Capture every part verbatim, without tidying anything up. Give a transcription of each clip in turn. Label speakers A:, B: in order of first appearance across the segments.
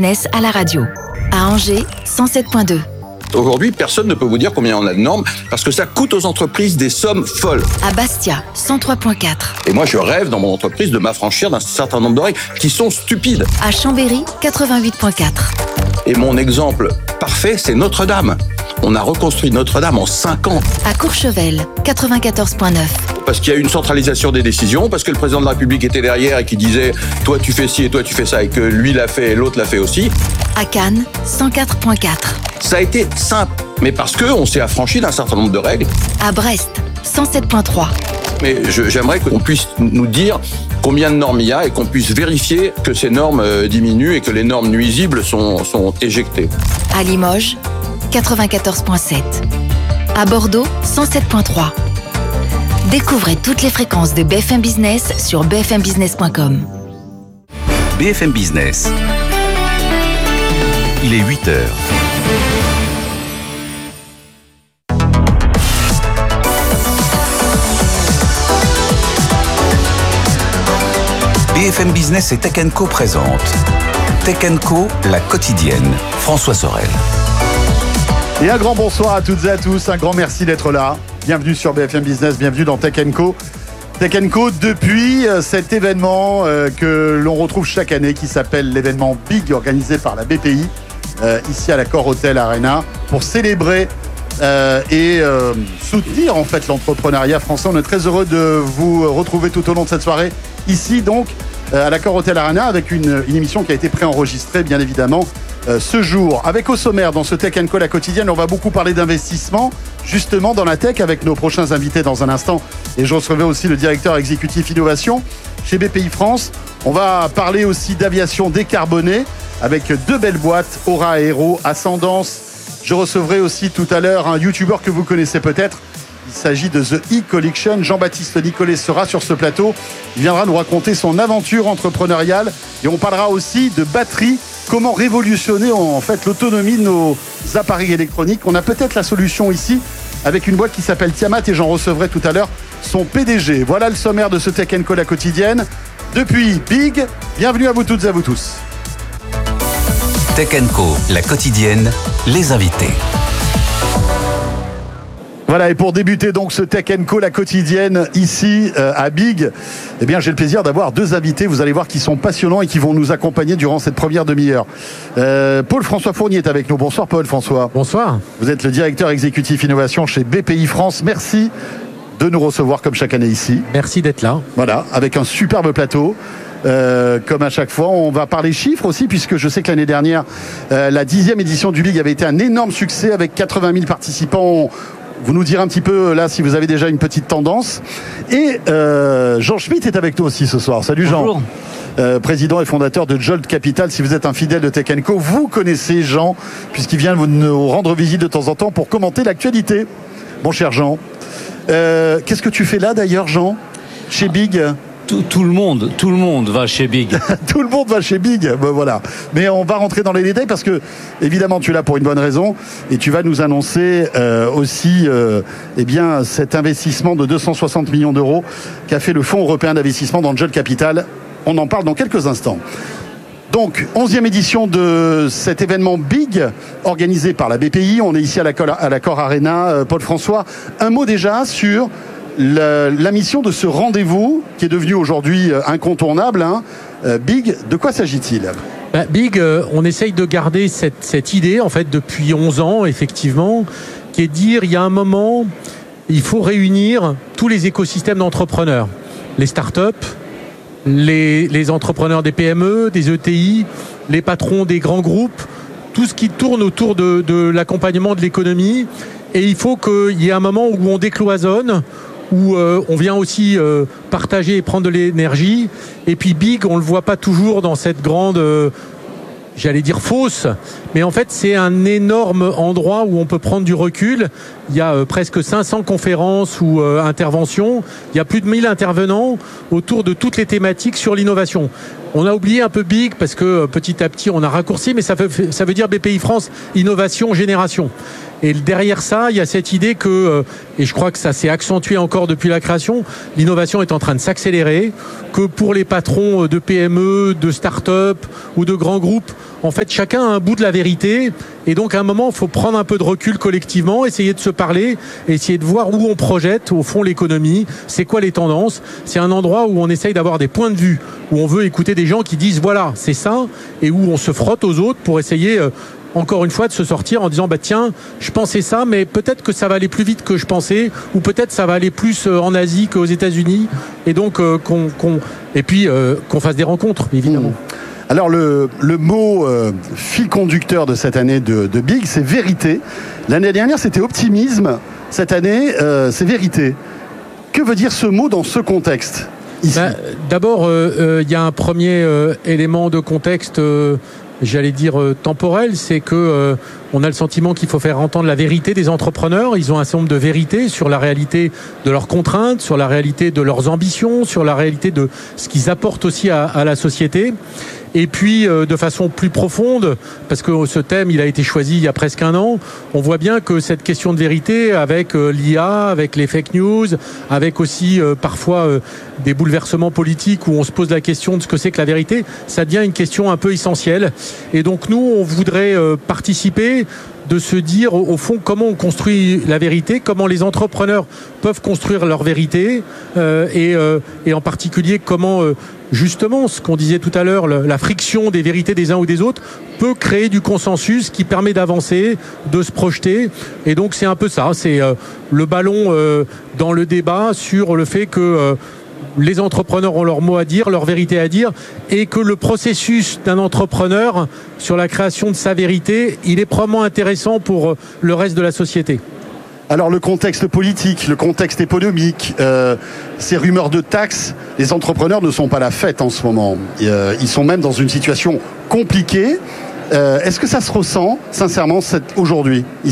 A: Business à la radio. À Angers, cent sept virgule deux.
B: Aujourd'hui, personne ne peut vous dire combien on a de normes parce que ça coûte aux entreprises des sommes folles.
A: À Bastia, cent trois virgule quatre.
B: Et moi, je rêve dans mon entreprise de m'affranchir d'un certain nombre de règles qui sont stupides.
A: À Chambéry, quatre-vingt-huit virgule quatre.
B: Et mon exemple parfait, c'est Notre-Dame. On a reconstruit Notre-Dame en cinq ans.
A: À Courchevel, quatre-vingt-quatorze virgule neuf.
B: Parce qu'il y a une centralisation des décisions, parce que le président de la République était derrière et qui disait « toi tu fais ci et toi tu fais ça » et que lui l'a fait et l'autre l'a fait aussi.
A: À Cannes, cent quatre virgule quatre.
B: Ça a été simple, mais parce qu'on s'est affranchi d'un certain nombre de règles.
A: À Brest, cent sept virgule trois.
B: Mais je, j'aimerais qu'on puisse nous dire combien de normes il y a et qu'on puisse vérifier que ces normes diminuent et que les normes nuisibles sont, sont éjectées.
A: À Limoges, quatre-vingt-quatorze virgule sept. À Bordeaux, cent sept virgule trois. Découvrez toutes les fréquences de B F M Business sur b f m business point com.
C: B F M Business. Il est huit heures. B F M Business et Tech and Co présente Tech and Co, la quotidienne. François Sorel.
D: Et un grand bonsoir à toutes et à tous, un grand merci d'être là. Bienvenue sur B F M Business, bienvenue dans Tech and Co. Tech and Co depuis cet événement euh, que l'on retrouve chaque année qui s'appelle l'événement Big organisé par la B P I euh, ici à l'Accor Hotel Arena pour célébrer euh, et euh, soutenir en fait l'entrepreneuriat français. On est très heureux de vous retrouver tout au long de cette soirée ici donc euh, à l'Accor Hotel Arena avec une, une émission qui a été préenregistrée bien évidemment euh, ce jour. Avec au sommaire dans ce Tech and Co la quotidienne, on va beaucoup parler d'investissement justement dans la tech avec nos prochains invités dans un instant. Et je recevrai aussi le directeur exécutif innovation chez B P I France. On va parler aussi d'aviation décarbonée avec deux belles boîtes, Aura Aero, Ascendance. Je recevrai aussi tout à l'heure un YouTuber que vous connaissez peut-être. Il s'agit de The E-Collection. Jean-Baptiste Nicolet sera sur ce plateau. Il viendra nous raconter son aventure entrepreneuriale. Et on parlera aussi de batterie. Comment révolutionner en fait l'autonomie de nos appareils électroniques. On a peut-être la solution ici avec une boîte qui s'appelle Tiamat et j'en recevrai tout à l'heure son P D G. Voilà le sommaire de ce Tech and Co la quotidienne. Depuis Big, bienvenue à vous toutes et à vous tous.
C: Tech and Co, la quotidienne, les invités.
D: Voilà, et pour débuter donc ce Tech and Co la quotidienne ici euh, à Big, eh bien j'ai le plaisir d'avoir deux invités, vous allez voir, qui sont passionnants et qui vont nous accompagner durant cette première demi-heure. Euh, Paul-François Fournier est avec nous. Bonsoir Paul-François.
E: Bonsoir.
D: Vous êtes le directeur exécutif innovation chez B P I France. Merci de nous recevoir comme chaque année ici.
E: Merci d'être là.
D: Voilà, avec un superbe plateau. Euh, comme à chaque fois, on va parler chiffres aussi, puisque je sais que l'année dernière, euh, la dixième édition du Big avait été un énorme succès avec quatre-vingt mille participants. Vous nous direz un petit peu là si vous avez déjà une petite tendance. Et euh, Jean Schmitt est avec nous aussi ce soir. Salut Jean.
F: Bonjour.
D: Euh, président et fondateur de Jolt Capital. Si vous êtes un fidèle de Tech and Co, vous connaissez Jean, puisqu'il vient nous rendre visite de temps en temps pour commenter l'actualité. Mon cher Jean, euh, qu'est-ce que tu fais là d'ailleurs Jean, chez Big ?
F: Tout, tout le monde, tout le monde va chez Big.
D: Tout le monde va chez Big, ben voilà. Mais on va rentrer dans les détails parce que, évidemment, tu es là pour une bonne raison et tu vas nous annoncer euh, aussi, euh, eh bien, cet investissement de deux cent soixante millions d'euros qu'a fait le Fonds européen d'investissement dans Jolt Capital. On en parle dans quelques instants. Donc, onzième édition de cet événement Big, organisé par la B P I. On est ici à l'Accor, à l'Accor Arena. Euh, Paul-François, un mot déjà sur La, la mission de ce rendez-vous qui est devenu aujourd'hui incontournable, hein. euh, Big, de quoi s'agit-il ?
E: Bah, Big, euh, on essaye de garder cette, cette idée, en fait, depuis onze ans, effectivement, qui est de dire, il y a un moment, il faut réunir tous les écosystèmes d'entrepreneurs, les startups, les, les entrepreneurs des P M E, des E T I, les patrons des grands groupes, tout ce qui tourne autour de, de l'accompagnement de l'économie. Et il faut qu'il y ait un moment où on décloisonne, où euh, on vient aussi euh, partager et prendre de l'énergie. Et puis Big, on ne le voit pas toujours dans cette grande, euh, j'allais dire fosse, mais en fait c'est un énorme endroit où on peut prendre du recul. Il y a euh, presque cinq cents conférences ou euh, interventions, il y a plus de mille intervenants autour de toutes les thématiques sur l'innovation. On a oublié un peu Big parce que euh, petit à petit on a raccourci, mais ça veut, ça veut dire B P I France Innovation Génération. Et derrière ça, il y a cette idée que euh, et je crois que ça s'est accentué encore depuis la création, l'innovation est en train de s'accélérer, que pour les patrons de P M E, de start-up ou de grands groupes, en fait, chacun a un bout de la vérité, et donc à un moment, il faut prendre un peu de recul collectivement, essayer de se parler, essayer de voir où on projette, au fond, l'économie, c'est quoi les tendances. C'est un endroit où on essaye d'avoir des points de vue, où on veut écouter des gens qui disent, voilà, c'est ça, et où on se frotte aux autres pour essayer... Euh, encore une fois, de se sortir en disant bah tiens, je pensais ça, mais peut-être que ça va aller plus vite que je pensais, ou peut-être ça va aller plus en Asie qu'aux États-Unis, et donc euh, qu'on, qu'on et puis euh, qu'on fasse des rencontres, évidemment.
D: Mmh. Alors le le mot euh, fil conducteur de cette année de, de Big, c'est vérité. L'année dernière, c'était optimisme. Cette année, euh, c'est vérité. Que veut dire ce mot dans ce contexte ici ?
E: Bah, d'abord, il euh, euh, y a un premier euh, élément de contexte. Euh, j'allais dire euh, temporel, c'est que euh, on a le sentiment qu'il faut faire entendre la vérité des entrepreneurs. Ils ont un certain nombre de vérités sur la réalité de leurs contraintes, sur la réalité de leurs ambitions, sur la réalité de ce qu'ils apportent aussi à, à la société. Et puis, euh, de façon plus profonde, parce que ce thème, il a été choisi il y a presque un an, on voit bien que cette question de vérité, avec euh, l'I A, avec les fake news, avec aussi euh, parfois euh, des bouleversements politiques où on se pose la question de ce que c'est que la vérité, ça devient une question un peu essentielle. Et donc, nous, on voudrait euh, participer de se dire, au fond, comment on construit la vérité, comment les entrepreneurs peuvent construire leur vérité, euh, et, euh, et en particulier, comment... Euh, justement, ce qu'on disait tout à l'heure, la friction des vérités des uns ou des autres peut créer du consensus qui permet d'avancer, de se projeter. Et donc, c'est un peu ça. C'est euh, le ballon euh, dans le débat sur le fait que euh, les entrepreneurs ont leur mot à dire, leur vérité à dire, et que le processus d'un entrepreneur sur la création de sa vérité, il est probablement intéressant pour le reste de la société.
D: Alors le contexte politique, le contexte économique, euh, ces rumeurs de taxes, les entrepreneurs ne sont pas la fête en ce moment. Euh, ils sont même dans une situation compliquée. Euh, est-ce que ça se ressent sincèrement cette, aujourd'hui, ici ?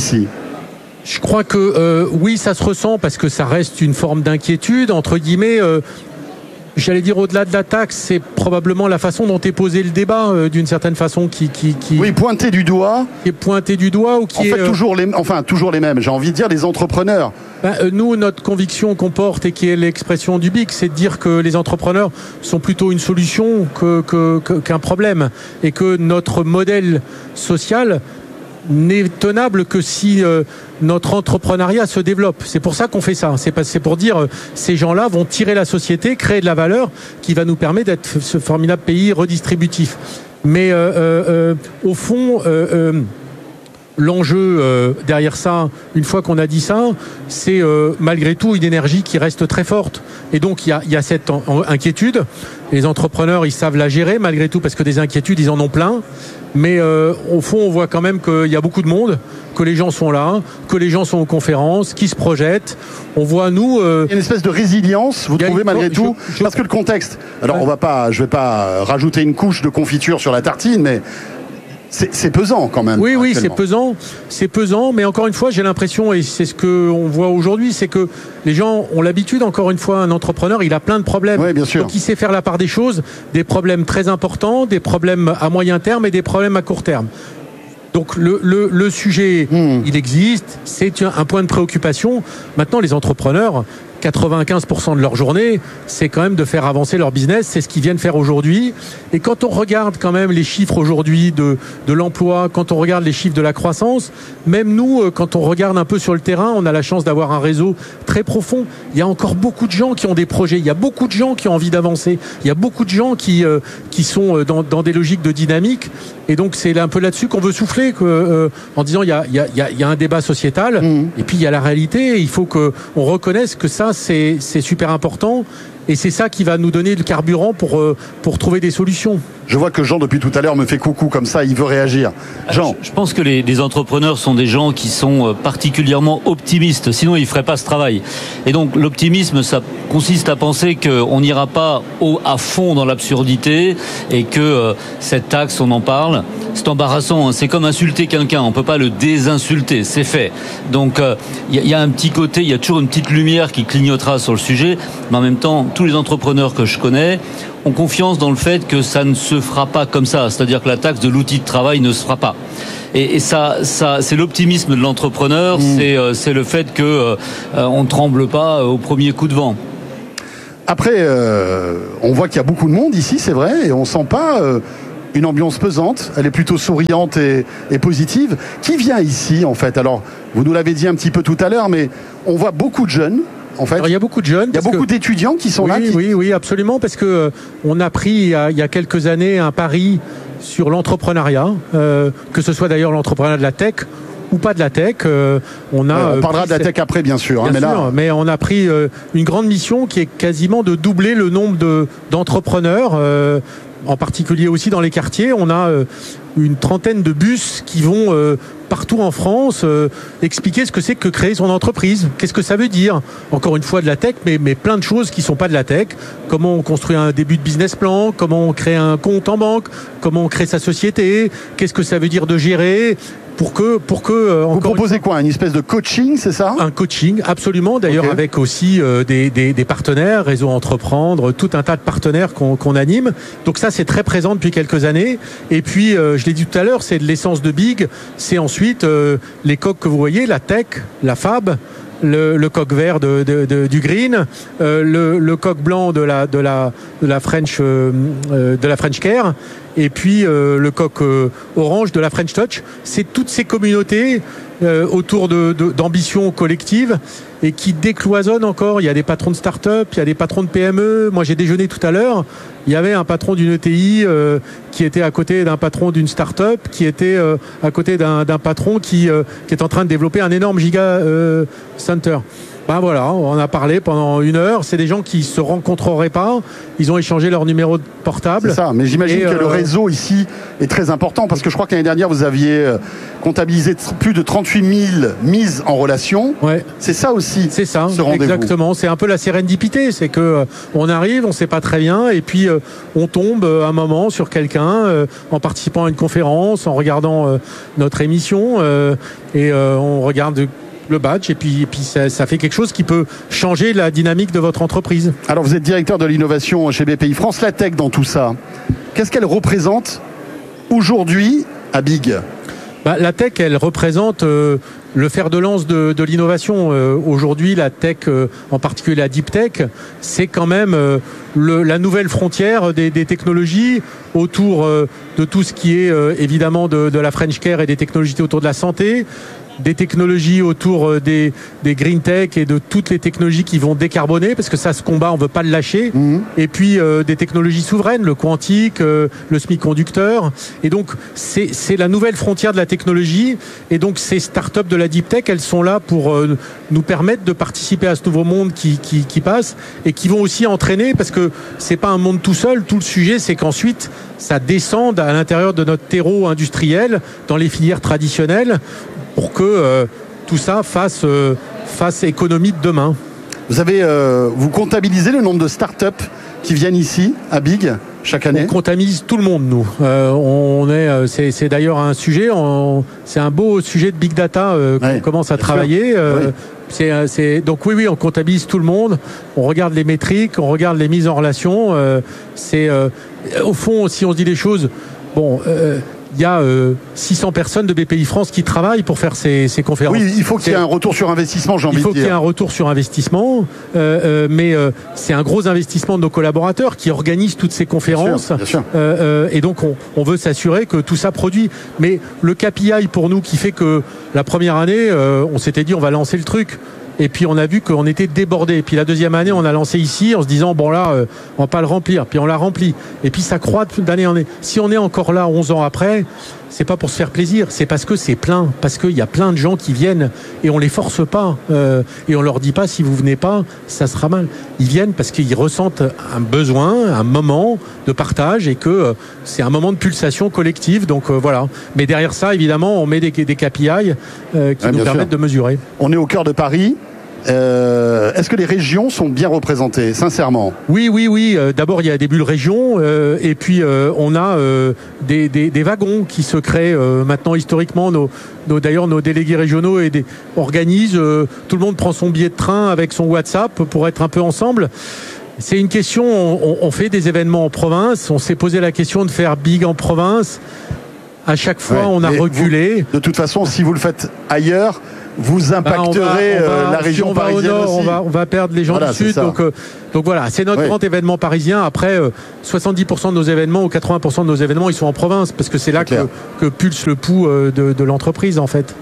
E: Je crois que euh, oui, ça se ressent parce que ça reste une forme d'inquiétude, entre guillemets. Euh, J'allais dire au-delà de la taxe, c'est probablement la façon dont est posé le débat, euh, d'une certaine façon, qui, qui, qui
D: oui, pointé du doigt,
E: qui est pointé du doigt ou qui
D: en
E: est
D: fait, toujours les, enfin toujours les mêmes. J'ai envie de dire les entrepreneurs.
E: Ben, euh, nous, notre conviction qu'on porte et qui est l'expression du B I C, c'est de dire que les entrepreneurs sont plutôt une solution que, que, que, qu'un problème, et que notre modèle social n'est tenable que si euh, notre entrepreneuriat se développe. C'est pour ça qu'on fait ça. C'est, pas, c'est pour dire euh, ces gens-là vont tirer la société, créer de la valeur qui va nous permettre d'être ce formidable pays redistributif. Mais euh, euh, au fond, euh, euh, l'enjeu euh, derrière ça, une fois qu'on a dit ça, c'est euh, malgré tout une énergie qui reste très forte. Et donc il y a, y a cette en, en, inquiétude. Les entrepreneurs, ils savent la gérer malgré tout, parce que des inquiétudes, ils en ont plein. Mais euh, au fond, on voit quand même qu'il y a beaucoup de monde, que les gens sont là, que les gens sont aux conférences, qui se projettent. On voit, nous... Euh,
D: il y a une espèce de résilience, vous trouvez, malgré
E: je,
D: tout
E: je, je,
D: parce que le contexte... Alors,
E: ouais.
D: on va pas, je vais pas rajouter une couche de confiture sur la tartine, mais... C'est, c'est pesant quand même.
E: Oui, oui, c'est pesant, c'est pesant, mais encore une fois, j'ai l'impression, et c'est ce qu'on voit aujourd'hui, c'est que les gens ont l'habitude, encore une fois, un entrepreneur, il a plein de problèmes.
D: Oui, bien sûr.
E: Donc il sait faire la part des choses, des problèmes très importants, des problèmes à moyen terme et des problèmes à court terme. Donc le, le, le sujet, mmh. il existe, c'est un point de préoccupation. Maintenant, les entrepreneurs, quatre-vingt-quinze pour cent de leur journée, c'est quand même de faire avancer leur business, c'est ce qu'ils viennent faire aujourd'hui. Et quand on regarde quand même les chiffres aujourd'hui de, de l'emploi, quand on regarde les chiffres de la croissance, même nous, quand on regarde un peu sur le terrain, on a la chance d'avoir un réseau très profond. Il y a encore beaucoup de gens qui ont des projets, il y a beaucoup de gens qui ont envie d'avancer, il y a beaucoup de gens qui, euh, qui sont dans, dans des logiques de dynamique. Et donc c'est un peu là-dessus qu'on veut souffler, que, euh, en disant il y a, il y, a, il y a un débat sociétal, mmh. et puis il y a la réalité, il faut qu'on reconnaisse que ça, c'est, c'est super important, et c'est ça qui va nous donner le carburant pour, pour trouver des solutions.
D: Je vois que Jean, depuis tout à l'heure, me fait coucou comme ça, il veut réagir. Jean.
F: Je pense que les, les entrepreneurs sont des gens qui sont particulièrement optimistes, sinon ils ne feraient pas ce travail. Et donc l'optimisme, ça consiste à penser qu'on n'ira pas au, à fond dans l'absurdité, et que euh, cette taxe, on en parle, c'est embarrassant, hein, c'est comme insulter quelqu'un, on ne peut pas le désinsulter, c'est fait. Donc il euh, y, y a un petit côté, il y a toujours une petite lumière qui clignotera sur le sujet, mais en même temps, tous les entrepreneurs que je connais ont confiance dans le fait que ça ne se fera pas comme ça, c'est-à-dire que la taxe de l'outil de travail ne se fera pas. Et, et ça, ça, c'est l'optimisme de l'entrepreneur, mmh. c'est, euh, c'est le fait que euh, on ne tremble pas au premier coup de vent.
D: Après, euh, on voit qu'il y a beaucoup de monde ici, c'est vrai, et on sent pas euh, une ambiance pesante. Elle est plutôt souriante et, et positive. Qui vient ici, en fait? Alors, vous nous l'avez dit un petit peu tout à l'heure, mais on voit beaucoup de jeunes. En fait,
E: alors, il y a beaucoup de jeunes.
D: Il y a beaucoup
E: que...
D: d'étudiants qui sont
E: oui,
D: là. Qui...
E: Oui, oui, absolument, parce que euh, on a pris il y a, il y a quelques années un pari sur l'entrepreneuriat, euh, que ce soit d'ailleurs l'entrepreneuriat de la tech ou pas de la tech. Euh, on a.
D: Euh, on parlera de la tech
E: cette...
D: après, bien sûr.
E: Bien
D: hein, mais,
E: sûr
D: là...
E: mais on a pris euh, une grande mission qui est quasiment de doubler le nombre de, d'entrepreneurs. Euh, en particulier aussi dans les quartiers, on a euh, une trentaine de bus qui vont euh, partout en France euh, expliquer ce que c'est que créer son entreprise. Qu'est-ce que ça veut dire? Encore une fois de la tech, mais, mais plein de choses qui ne sont pas de la tech. Comment on construit un début de business plan, comment on crée un compte en banque, comment on crée sa société, qu'est-ce que ça veut dire de gérer pour que... Pour que euh,
D: Vous proposez une... quoi? Une espèce de coaching, c'est ça?
E: Un coaching, absolument. D'ailleurs, okay. avec aussi euh, des, des, des partenaires, Réseau Entreprendre, tout un tas de partenaires qu'on, qu'on anime. Donc ça, c'est très présent depuis quelques années. Et puis, euh, je l'ai dit tout à l'heure, c'est de l'essence de Big. C'est ensuite euh, les coques que vous voyez, la tech, la fab, le, le coq vert de, de, de, du green, euh, le, le coq blanc de la, de la, de la French, euh, de la French Care, et puis euh, le coq euh, orange de la French Touch. C'est toutes ces communautés euh, autour de, de, d'ambitions collectives et qui décloisonnent encore. Il y a des patrons de start-up, il y a des patrons de P M E. Moi, j'ai déjeuné tout à l'heure. Il y avait un patron d'une E T I euh, qui était à côté d'un patron d'une start-up, qui était euh, à côté d'un, d'un patron qui, euh, qui est en train de développer un énorme giga euh, center. Ben voilà, on en a parlé pendant une heure. C'est des gens qui se rencontreraient pas. Ils ont échangé leur numéro de portable.
D: C'est ça, mais j'imagine et que euh... le réseau ici est très important parce que je crois que l'année dernière, vous aviez comptabilisé plus de trente-huit mille mises en relation.
E: Ouais.
D: C'est ça aussi.
E: C'est ça,
D: ce rendez-vous.
E: Exactement. C'est un peu la sérendipité. C'est que euh, on arrive, on sait pas très bien, et puis euh, on tombe euh, un moment sur quelqu'un euh, en participant à une conférence, en regardant euh, notre émission, euh, et euh, on regarde le badge et puis, et puis ça, ça fait quelque chose qui peut changer la dynamique de votre entreprise.
D: Alors vous êtes directeur de l'innovation chez B P I France. La tech dans tout ça, qu'est-ce qu'elle représente aujourd'hui à Big?
E: Bah, la tech, elle représente euh, le fer de lance de, de l'innovation. Euh, aujourd'hui, la tech, euh, en particulier la deep tech, c'est quand même euh, le, la nouvelle frontière des, des technologies autour euh, de tout ce qui est euh, évidemment de, de la French Care et des technologies autour de la santé, des technologies autour des, des green tech et de toutes les technologies qui vont décarboner, parce que ça, ce combat, on ne veut pas le lâcher. Mmh. Et puis, euh, des technologies souveraines, le quantique, euh, le semi-conducteur. Et donc, c'est, c'est la nouvelle frontière de la technologie. Et donc, ces startups de la deep tech, elles sont là pour euh, nous permettre de participer à ce nouveau monde qui, qui, qui passe et qui vont aussi entraîner, parce que c'est pas un monde tout seul. Tout le sujet, c'est qu'ensuite, ça descende à l'intérieur de notre terreau industriel, dans les filières traditionnelles, pour que euh, tout ça fasse, euh, fasse économie de demain.
D: Vous avez, euh, vous comptabilisez le nombre de startups qui viennent ici à Big chaque année?
E: On comptabilise tout le monde, nous. Euh, on est, euh, c'est, c'est d'ailleurs un sujet, on, c'est un beau sujet de big data euh, qu'on ouais, commence à travailler. Euh, oui. c'est, c'est, donc oui, oui, on comptabilise tout le monde. On regarde les métriques, on regarde les mises en relation. Euh, c'est, euh, au fond, si on se dit les choses, bon. Euh, il y a euh, six cents personnes de B P I France qui travaillent pour faire ces, ces conférences.
D: Oui, il faut qu'il y ait un retour sur investissement, j'ai envie de dire.
E: Il faut qu'il y ait un retour sur investissement, euh, euh, mais euh, c'est un gros investissement de nos collaborateurs qui organisent toutes ces conférences.
D: Bien sûr, bien sûr.
E: Euh, euh, et donc, on, on veut s'assurer que tout ça produit. Mais le K P I pour nous qui fait que la première année, euh, on s'était dit on va lancer le truc. Et puis on a vu qu'on était débordé. Et puis la deuxième année, on a lancé ici en se disant bon là, euh, on va pas le remplir. Puis on l'a rempli. Et puis ça croît d'année en année. Si on est encore là onze ans après, c'est pas pour se faire plaisir, c'est parce que c'est plein, parce qu'il y a plein de gens qui viennent et on les force pas euh, et on leur dit pas si vous venez pas, ça sera mal. Ils viennent parce qu'ils ressentent un besoin, un moment de partage et que euh, c'est un moment de pulsation collective. Donc euh, voilà. Mais derrière ça, évidemment, on met des, des K P I euh, qui ah, nous permettent sûr. de mesurer.
D: On est au cœur de Paris. Euh, est-ce que les régions sont bien représentées, sincèrement?
E: Oui, oui, oui. Euh, d'abord, il y a des bulles régions, euh, et puis euh, on a euh, des, des, des wagons qui se créent euh, maintenant historiquement. Nos, nos, d'ailleurs, nos délégués régionaux et des, organisent. Euh, tout le monde prend son billet de train avec son WhatsApp pour être un peu ensemble. C'est une question, on, on fait des événements en province, on s'est posé la question de faire big en province. À chaque fois, ouais, on a reculé.
D: Vous, de toute façon, si vous le faites ailleurs, vous impacterez
E: ben on va, on va,
D: la région
E: si on
D: parisienne
E: va au nord,
D: aussi.
E: On va, on va perdre les gens
D: voilà,
E: du Sud. Donc, euh, donc voilà, c'est notre ouais. grand événement parisien. Après, euh, soixante-dix pour cent de nos événements ou quatre-vingts pour cent de nos événements, ils sont en province parce que c'est là que, que pulse le pouls euh, de, de l'entreprise, en fait.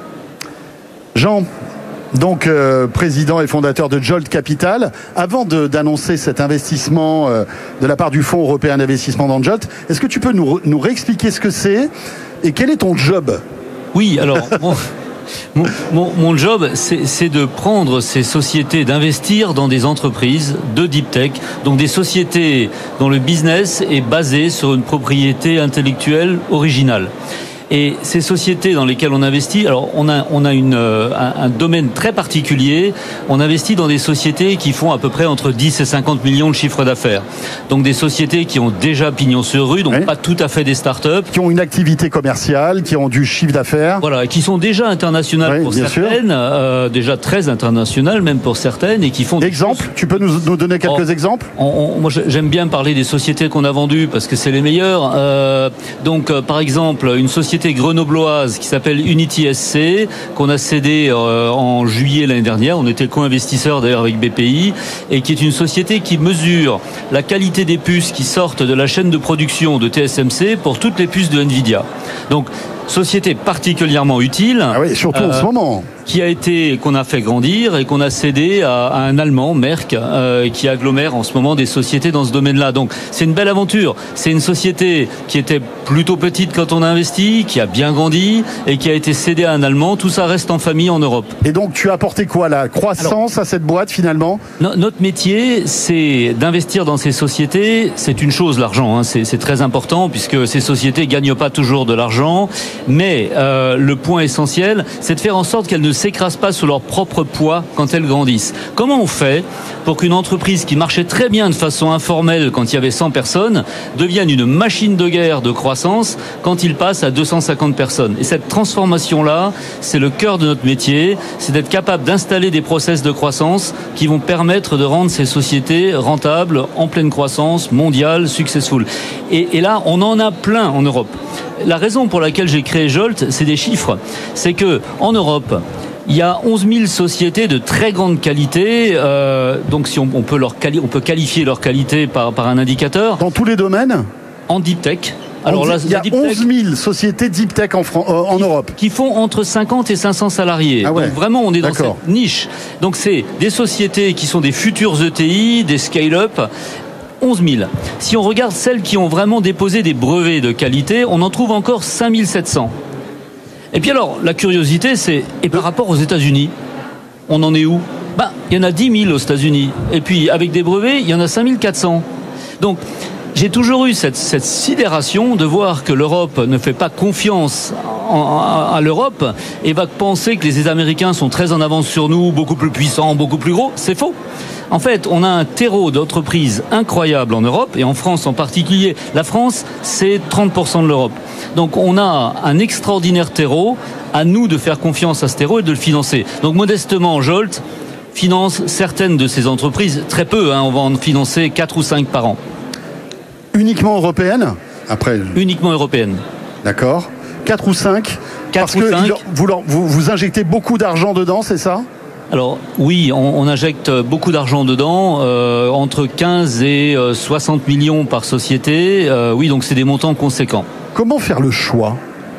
D: Jean, donc euh, président et fondateur de Jolt Capital. Avant de, d'annoncer cet investissement euh, de la part du Fonds européen d'investissement dans Jolt, est-ce que tu peux nous, nous réexpliquer ce que c'est et quel est ton job ?
F: Oui, alors... Bon... Mon, mon, mon job, c'est, c'est de prendre ces sociétés, d'investir dans des entreprises de deep tech, donc des sociétés dont le business est basé sur une propriété intellectuelle originale. Et ces sociétés dans lesquelles on investit, alors on a on a une un, un domaine très particulier. On investit dans des sociétés qui font à peu près entre dix et cinquante millions de chiffres d'affaires. Donc des sociétés qui ont déjà pignon sur rue, donc oui. pas tout à fait des startups,
D: qui ont une activité commerciale, qui ont du chiffre d'affaires.
F: Voilà, qui sont déjà internationales oui, pour certaines, euh, déjà très internationales même pour certaines, et qui font.
D: Exemple,
F: choses...
D: tu peux nous, nous donner quelques
F: oh,
D: exemples.
F: on, on, Moi, j'aime bien parler des sociétés qu'on a vendues parce que c'est les meilleures. Euh, donc, euh, par exemple, une société grenobloise qui s'appelle Unity S C, qu'on a cédé euh, en juillet l'année dernière. On était co-investisseur d'ailleurs avec B P I, et qui est une société qui mesure la qualité des puces qui sortent de la chaîne de production de T S M C pour toutes les puces de Nvidia. Donc, société particulièrement utile.
D: Ah oui, surtout euh, en ce moment.
F: Qui a été, qu'on a fait grandir et qu'on a cédé à, à un Allemand, Merck, euh, qui agglomère en ce moment des sociétés dans ce domaine-là. Donc, c'est une belle aventure. C'est une société qui était plutôt petite quand on a investi, qui a bien grandi et qui a été cédée à un Allemand. Tout ça reste en famille en Europe.
D: Et donc, tu as apporté quoi, la croissance Alors, à cette boîte finalement ?
F: no, Notre métier, c'est d'investir dans ces sociétés. C'est une chose, l'argent. Hein. C'est, c'est très important puisque ces sociétés gagnent pas toujours de l'argent. Mais euh, le point essentiel, c'est de faire en sorte qu'elles ne s'écrasent pas sous leur propre poids quand elles grandissent. Comment on fait pour qu'une entreprise qui marchait très bien de façon informelle quand il y avait cent personnes devienne une machine de guerre de croissance quand il passe à deux cent cinquante personnes ? Et cette transformation-là, c'est le cœur de notre métier, c'est d'être capable d'installer des process de croissance qui vont permettre de rendre ces sociétés rentables, en pleine croissance, mondiale, successful. Et, et là, on en a plein en Europe. La raison pour laquelle j'ai créé Jolt, c'est des chiffres. C'est que en Europe, il y a onze mille sociétés de très grande qualité. Euh, donc, si on, on peut leur quali- on peut qualifier leur qualité par, par un indicateur.
D: Dans tous les domaines ?
F: En deep tech.
D: Alors là, il y a onze mille sociétés deep tech en, Fran- euh, en
F: qui,
D: Europe.
F: Qui font entre cinquante et cinq cents salariés.
D: Ah ouais.
F: Donc vraiment, on est dans
D: D'accord.
F: cette niche. Donc c'est des sociétés qui sont des futurs E T I, des scale-up. onze mille. Si on regarde celles qui ont vraiment déposé des brevets de qualité, on en trouve encore cinq mille sept cents. Et puis alors, la curiosité, c'est, et par rapport aux États-Unis, on en est où ? Ben, il y en a dix mille aux États-Unis. Et puis, avec des brevets, il y en a cinq mille quatre cents. Donc, j'ai toujours eu cette, cette sidération de voir que l'Europe ne fait pas confiance en, à, à l'Europe et va penser que les Américains sont très en avance sur nous, beaucoup plus puissants, beaucoup plus gros. C'est faux. En fait, on a un terreau d'entreprises incroyable en Europe et en France en particulier. La France, c'est trente pour cent de l'Europe. Donc on a un extraordinaire terreau. À nous de faire confiance à ce terreau et de le financer. Donc modestement, Jolt finance certaines de ces entreprises, très peu, hein, on va en financer quatre ou cinq par an.
D: Uniquement européenne ? Après.
F: Uniquement européenne.
D: D'accord. quatre ou cinq ?
F: quatre
D: Parce
F: ou
D: que
F: cinq.
D: vous, vous, vous injectez beaucoup d'argent dedans, c'est ça ?
F: Alors oui, on, on injecte beaucoup d'argent dedans, euh, entre quinze et soixante millions par société. Euh, oui, donc c'est des montants conséquents.
D: Comment faire le choix ?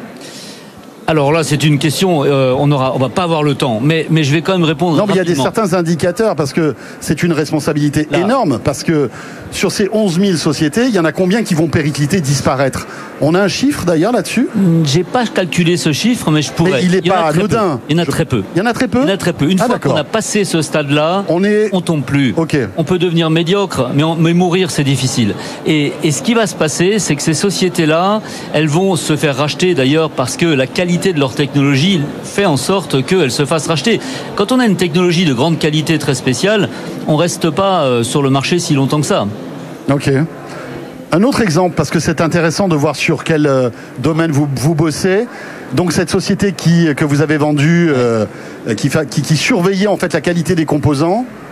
F: Alors là, c'est une question, euh, on aura, on va pas avoir le temps, mais, mais je vais quand même répondre
D: Non, mais
F: rapidement.
D: il y a des certains indicateurs, parce que c'est une responsabilité
F: là.
D: énorme, parce que sur ces onze mille sociétés, il y en a combien qui vont péricliter, disparaître ? On a un chiffre d'ailleurs là-dessus ?
F: J'ai pas calculé ce chiffre, mais je pourrais.
D: Mais il est
F: y en
D: pas
F: a très
D: anodin.
F: peu. Il y en a
D: Je-
F: très peu.
D: Il y en a très peu ?
F: Il y en a très peu. Une
D: Ah,
F: fois
D: d'accord.
F: qu'on a passé ce stade-là,
D: On est...
F: on tombe plus.
D: Ok.
F: On peut devenir médiocre, mais, on- mais mourir, c'est difficile. Et, et ce qui va se passer, c'est que ces sociétés-là, elles vont se faire racheter d'ailleurs parce que la qualité de leur technologie fait en sorte qu'elles se fassent racheter. Quand on a une technologie de grande qualité très spéciale, on reste pas euh, sur le marché si longtemps que ça.
D: Ok. Un autre exemple, parce que c'est intéressant de voir sur quel euh, domaine vous, vous bossez. Donc cette société qui, que vous avez vendue, euh, qui, fa- qui, qui surveillait en fait la qualité des composants,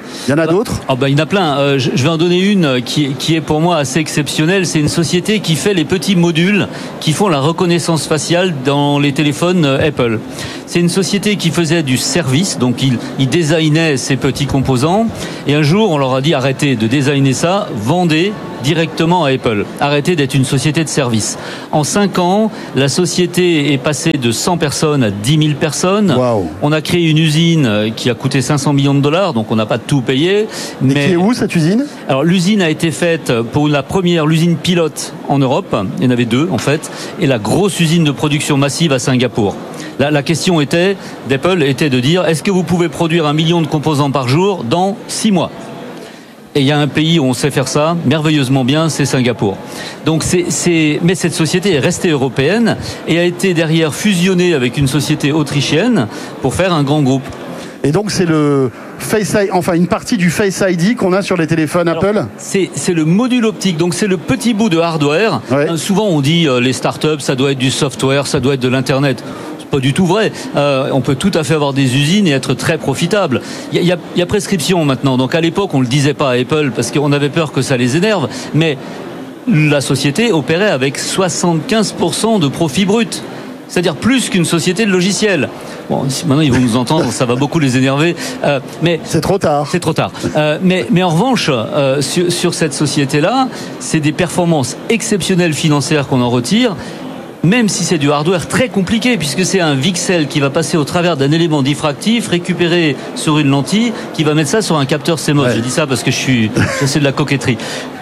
D: Il y en a
F: bah,
D: d'autres
F: oh bah, il y en a plein. Euh, je, je vais en donner une qui, qui est pour moi assez exceptionnelle. C'est une société qui fait les petits modules qui font la reconnaissance faciale dans les téléphones Apple. C'est une société qui faisait du service, donc il, il designait ces petits composants. Et un jour, on leur a dit arrêtez de designer ça, vendez directement à Apple. Arrêtez d'être une société de service. En cinq ans, la société est passée de cent personnes à dix mille personnes.
D: Wow.
F: On a créé une usine qui a coûté cinq cents millions de dollars, donc on n'a pas tout payé.
D: Mais qui est où cette usine?
F: Alors l'usine a été faite pour la première, l'usine pilote en Europe. Il y en avait deux en fait, et la grosse usine de production massive à Singapour. La, la question était d'Apple était de dire est-ce que vous pouvez produire un million de composants par jour dans six mois? Et il y a un pays où on sait faire ça merveilleusement bien, c'est Singapour. Donc c'est, c'est, mais cette société est restée européenne et a été derrière fusionnée avec une société autrichienne pour faire un grand groupe.
D: Et donc c'est le Face I D, enfin une partie du Face I D qu'on a sur les téléphones
F: Alors,
D: Apple.
F: C'est, c'est le module optique, donc c'est le petit bout de hardware.
D: Ouais.
F: Euh, souvent on dit euh, les startups, ça doit être du software, ça doit être de l'internet. Pas du tout vrai. Euh, on peut tout à fait avoir des usines et être très profitable. Il y a, y a prescription maintenant. Donc à l'époque, on le disait pas à Apple parce qu'on avait peur que ça les énerve. Mais la société opérait avec soixante-quinze pour cent de profit brut. C'est-à-dire plus qu'une société de logiciels. Bon, maintenant ils vont nous entendre, ça va beaucoup les énerver. Euh, mais
D: c'est trop tard.
F: C'est trop tard. Euh, mais, mais en revanche, euh, sur, sur cette société-là, c'est des performances exceptionnelles financières qu'on en retire. Même si c'est du hardware très compliqué, puisque c'est un VCSEL qui va passer au travers d'un élément diffractif, récupéré sur une lentille, qui va mettre ça sur un capteur C M O S. Ouais. Je dis ça parce que je suis, c'est de la coquetterie.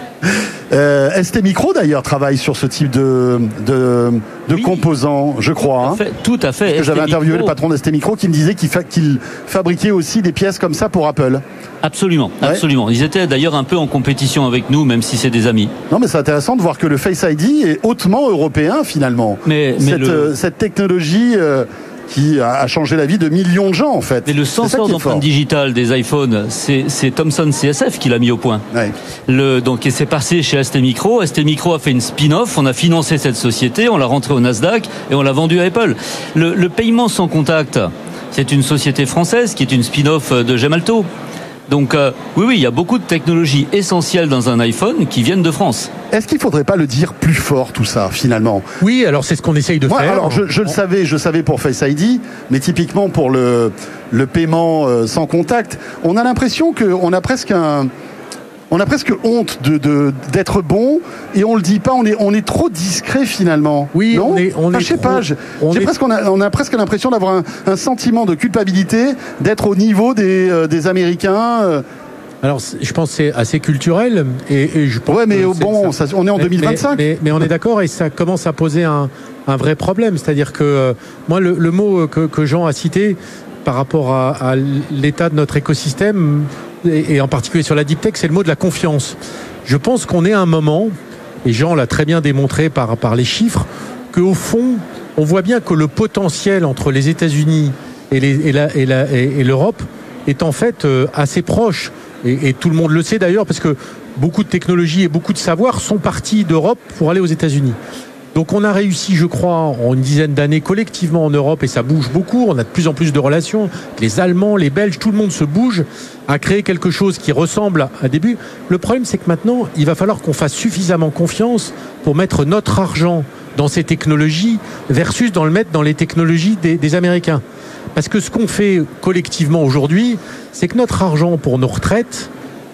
D: Euh, S T Micro d'ailleurs travaille sur ce type de, de, de oui, composants, je crois.
F: Tout à fait. Hein. Tout à fait.
D: Parce que j'avais interviewé le patron d'S T Micro qui me disait qu'il, fa- qu'il fabriquait aussi des pièces comme ça pour Apple.
F: Absolument, ouais. absolument. Ils étaient d'ailleurs un peu en compétition avec nous, même si c'est des amis.
D: Non, mais c'est intéressant de voir que le Face I D est hautement européen finalement.
F: Mais, mais
D: cette,
F: le...
D: euh, cette technologie. Euh, qui a changé la vie de millions de gens en fait.
F: Mais le senseur d'empreinte digitale des iPhones, c'est, c'est Thomson C S F qui l'a mis au point.
D: Ouais.
F: Le, donc et c'est passé chez S T Micro. S T Micro a fait une spin-off, on a financé cette société, on l'a rentrée au Nasdaq et on l'a vendue à Apple. Le, le paiement sans contact, c'est une société française qui est une spin-off de Gemalto. Donc euh, oui, oui, il y a beaucoup de technologies essentielles dans un iPhone qui viennent de France.
D: Est-ce qu'il ne faudrait pas le dire plus fort tout ça finalement?
E: Oui, alors c'est ce qu'on essaye de
D: Moi,
E: faire.
D: Alors je, je le savais, je savais pour Face I D, mais typiquement pour le le paiement euh, sans contact, on a l'impression qu'on a presque un On a presque honte de, de, d'être bon et on le dit pas, on est, on est trop discret finalement.
E: Oui,
D: non
E: on est, on
D: enfin,
E: est
D: je sais
E: trop,
D: pas, je,
E: on,
D: j'ai
E: est...
D: presque, on, a, on a presque l'impression d'avoir un, un sentiment de culpabilité, d'être au niveau des, euh, des Américains. Euh.
E: Alors, je pense que c'est assez culturel. Et, et je pense
D: ouais, mais bon, ça, on est en
E: mais,
D: deux mille vingt-cinq.
E: Mais, mais, mais on est d'accord et ça commence à poser un, un vrai problème. C'est-à-dire que euh, moi, le, le mot que, que Jean a cité par rapport à, à l'état de notre écosystème, et, et en particulier sur la deep tech, c'est le mot de la confiance. Je pense qu'on est à un moment, et Jean l'a très bien démontré par, par les chiffres, qu'au fond, on voit bien que le potentiel entre les États-Unis et, les, et, la, et, la, et, et l'Europe est en fait euh, assez proche. Et, et tout le monde le sait d'ailleurs, parce que beaucoup de technologies et beaucoup de savoirs sont partis d'Europe pour aller aux États-Unis. Donc on a réussi, je crois, en une dizaine d'années collectivement en Europe, et ça bouge beaucoup, on a de plus en plus de relations, les Allemands, les Belges, tout le monde se bouge, à créer quelque chose qui ressemble à un début. Le problème, c'est que maintenant, il va falloir qu'on fasse suffisamment confiance pour mettre notre argent dans ces technologies versus dans le mettre dans les technologies des, des Américains. Parce que ce qu'on fait collectivement aujourd'hui, c'est que notre argent pour nos retraites,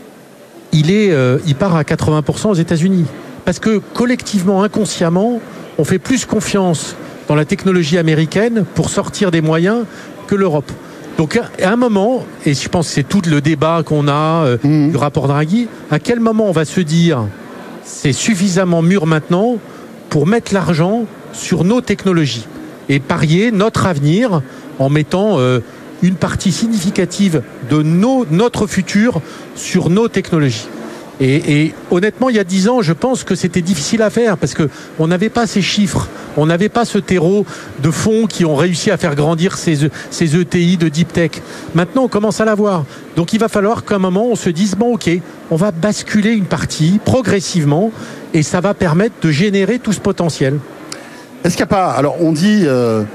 E: il, est, euh, il part à quatre-vingts pour cent aux États-Unis. Parce que collectivement, inconsciemment, on fait plus confiance dans la technologie américaine pour sortir des moyens que l'Europe. Donc à un moment, et je pense que c'est tout le débat qu'on a euh, mmh. du rapport Draghi, à quel moment on va se dire c'est suffisamment mûr maintenant pour mettre l'argent sur nos technologies et parier notre avenir en mettant euh, une partie significative de nos, notre futur sur nos technologies. Et, et honnêtement, il y a dix ans, je pense que c'était difficile à faire parce qu'on n'avait pas ces chiffres, on n'avait pas ce terreau de fonds qui ont réussi à faire grandir ces, ces E T I de deep tech. Maintenant, on commence à l'avoir. Donc il va falloir qu'à un moment, on se dise, bon ok, on va basculer une partie progressivement et ça va permettre de générer tout ce potentiel.
D: Est-ce qu'il n'y a pas, alors on dit... Euh...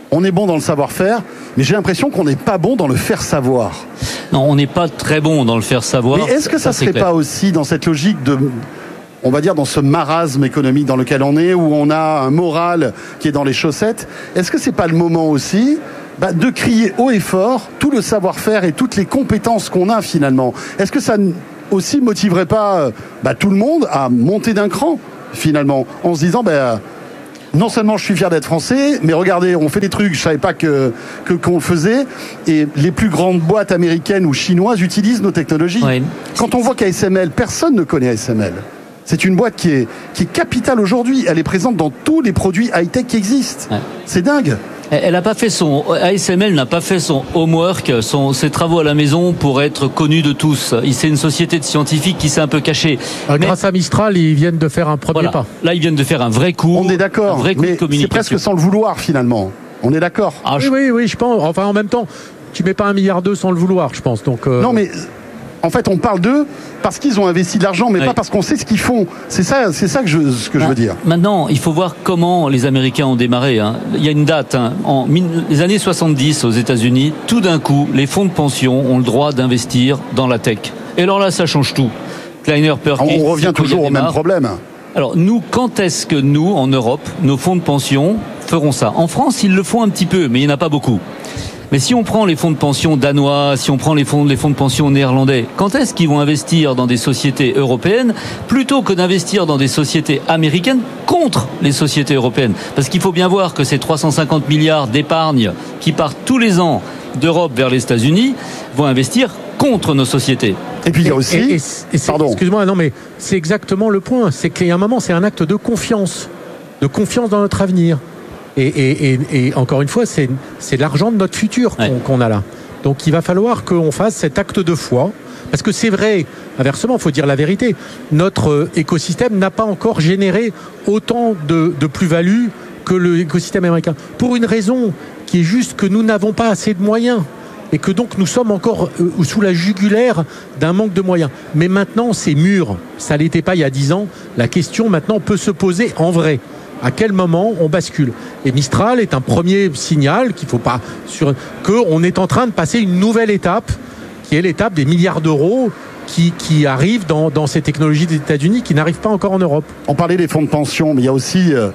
D: on est bon dans le savoir-faire, mais j'ai l'impression qu'on n'est pas bon dans le faire savoir.
F: Non, on n'est pas très bon dans le faire savoir.
D: Mais est-ce que ça, ça serait pas aussi dans cette logique de, on va dire, dans ce marasme économique dans lequel on est, où on a un moral qui est dans les chaussettes, est-ce que c'est pas le moment aussi bah, de crier haut et fort tout le savoir-faire et toutes les compétences qu'on a finalement? Est-ce que ça aussi motiverait pas bah, tout le monde à monter d'un cran finalement, en se disant bah, non seulement je suis fier d'être français, mais regardez, on fait des trucs, je savais pas que, que qu'on le faisait, et les plus grandes boîtes américaines ou chinoises utilisent nos technologies. Oui. Quand on voit qu'A S M L, personne ne connaît A S M L. C'est une boîte qui est, qui est capitale aujourd'hui. Elle est présente dans tous les produits high-tech qui existent. Ouais. C'est dingue.
F: Elle n'a pas fait son A S M L n'a pas fait son homework, son, ses travaux à la maison pour être connu de tous. C'est une société de scientifiques qui s'est un peu cachée.
E: Euh, mais, grâce à Mistral, ils viennent de faire un premier
F: voilà.
E: pas.
F: Là, ils viennent de faire un vrai coup.
D: On est d'accord.
F: Un vrai coup
D: mais
F: de communication.
D: C'est presque sans le vouloir finalement. On est d'accord.
E: Ah, oui, je... oui, oui, je pense. Enfin, en même temps, tu mets pas un milliard deux sans le vouloir, je pense. Donc. Euh...
D: Non, mais. En fait, on parle d'eux parce qu'ils ont investi de l'argent, mais oui. pas parce qu'on sait ce qu'ils font. C'est ça, c'est ça que je, ce que bah, je veux dire.
F: Maintenant, il faut voir comment les Américains ont démarré. Hein. Il y a une date. Hein. En les années soixante-dix, aux États-Unis, tout d'un coup, les fonds de pension ont le droit d'investir dans la tech. Et alors là, ça change tout. Kleiner Perkins.
D: On revient toujours au même problème.
F: Alors nous, quand est-ce que nous, en Europe, nos fonds de pension feront ça? En France, ils le font un petit peu, mais il n'y en a pas beaucoup. Mais si on prend les fonds de pension danois, si on prend les fonds, les fonds de pension néerlandais, quand est-ce qu'ils vont investir dans des sociétés européennes plutôt que d'investir dans des sociétés américaines contre les sociétés européennes? Parce qu'il faut bien voir que ces trois cent cinquante milliards d'épargne qui partent tous les ans d'Europe vers les États-Unis vont investir contre nos sociétés.
D: Et puis il y a aussi...
E: Et, et, et Pardon. Excuse-moi, non mais c'est exactement le point. C'est qu'il y a un moment, c'est un acte de confiance. De confiance dans notre avenir. Et, et, et, et encore une fois, c'est, c'est l'argent de notre futur qu'on, ouais. qu'on a là. Donc il va falloir qu'on fasse cet acte de foi. Parce que c'est vrai, inversement, il faut dire la vérité, notre écosystème n'a pas encore généré autant de, de plus-value que l'écosystème américain. Pour une raison qui est juste que nous n'avons pas assez de moyens. Et que donc nous sommes encore euh, sous la jugulaire d'un manque de moyens. Mais maintenant, c'est mûr. Ça ne l'était pas il y a dix ans. La question maintenant peut se poser en vrai. À quel moment on bascule? Et Mistral est un premier signal qu'il faut pas sur qu'on est en train de passer une nouvelle étape, qui est l'étape des milliards d'euros qui, qui arrivent dans, dans ces technologies des États-Unis qui n'arrivent pas encore en Europe.
D: On parlait des fonds de pension, mais il y a aussi euh,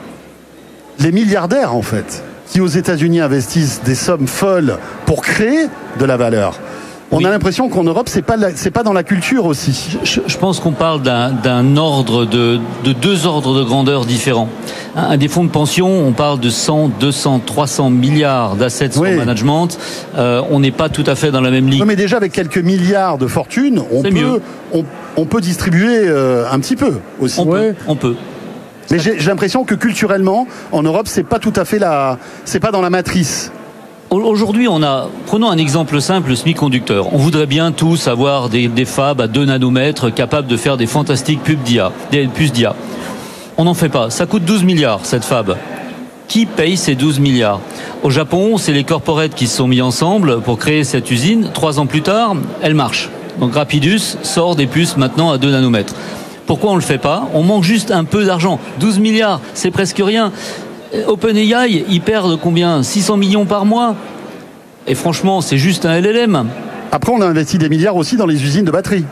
D: les milliardaires en fait, qui aux États-Unis investissent des sommes folles pour créer de la valeur. On oui. a l'impression qu'en Europe, c'est pas, la, c'est pas dans la culture aussi.
F: Je, je pense qu'on parle d'un, d'un ordre de, de deux ordres de grandeur différents. Un, un des fonds de pension, on parle de cent, deux cents, trois cents milliards d'assets oui. en management. Euh, on n'est pas tout à fait dans la même ligue.
D: Non, mais déjà avec quelques milliards de fortune, on c'est peut, on, on peut distribuer euh, un petit peu aussi.
F: On ouais. peut. On peut.
D: Mais j'ai, j'ai l'impression que culturellement, en Europe, c'est pas tout à fait la, c'est pas dans la matrice.
F: Aujourd'hui, on a, prenons un exemple simple, le semi-conducteur. On voudrait bien tous avoir des, des fabs à deux nanomètres capables de faire des fantastiques pubs d'I A, des puces d'I A. On n'en fait pas. Ça coûte douze milliards, cette fab. Qui paye ces douze milliards? Au Japon, c'est les corporates qui se sont mis ensemble pour créer cette usine. Trois ans plus tard, elle marche. Donc Rapidus sort des puces maintenant à deux nanomètres. Pourquoi on ne le fait pas? On manque juste un peu d'argent. douze milliards, c'est presque rien. OpenAI, ils perdent combien? six cents millions par mois. Et franchement, c'est juste un L L M.
D: Après, on a investi des milliards aussi dans les usines de batteries.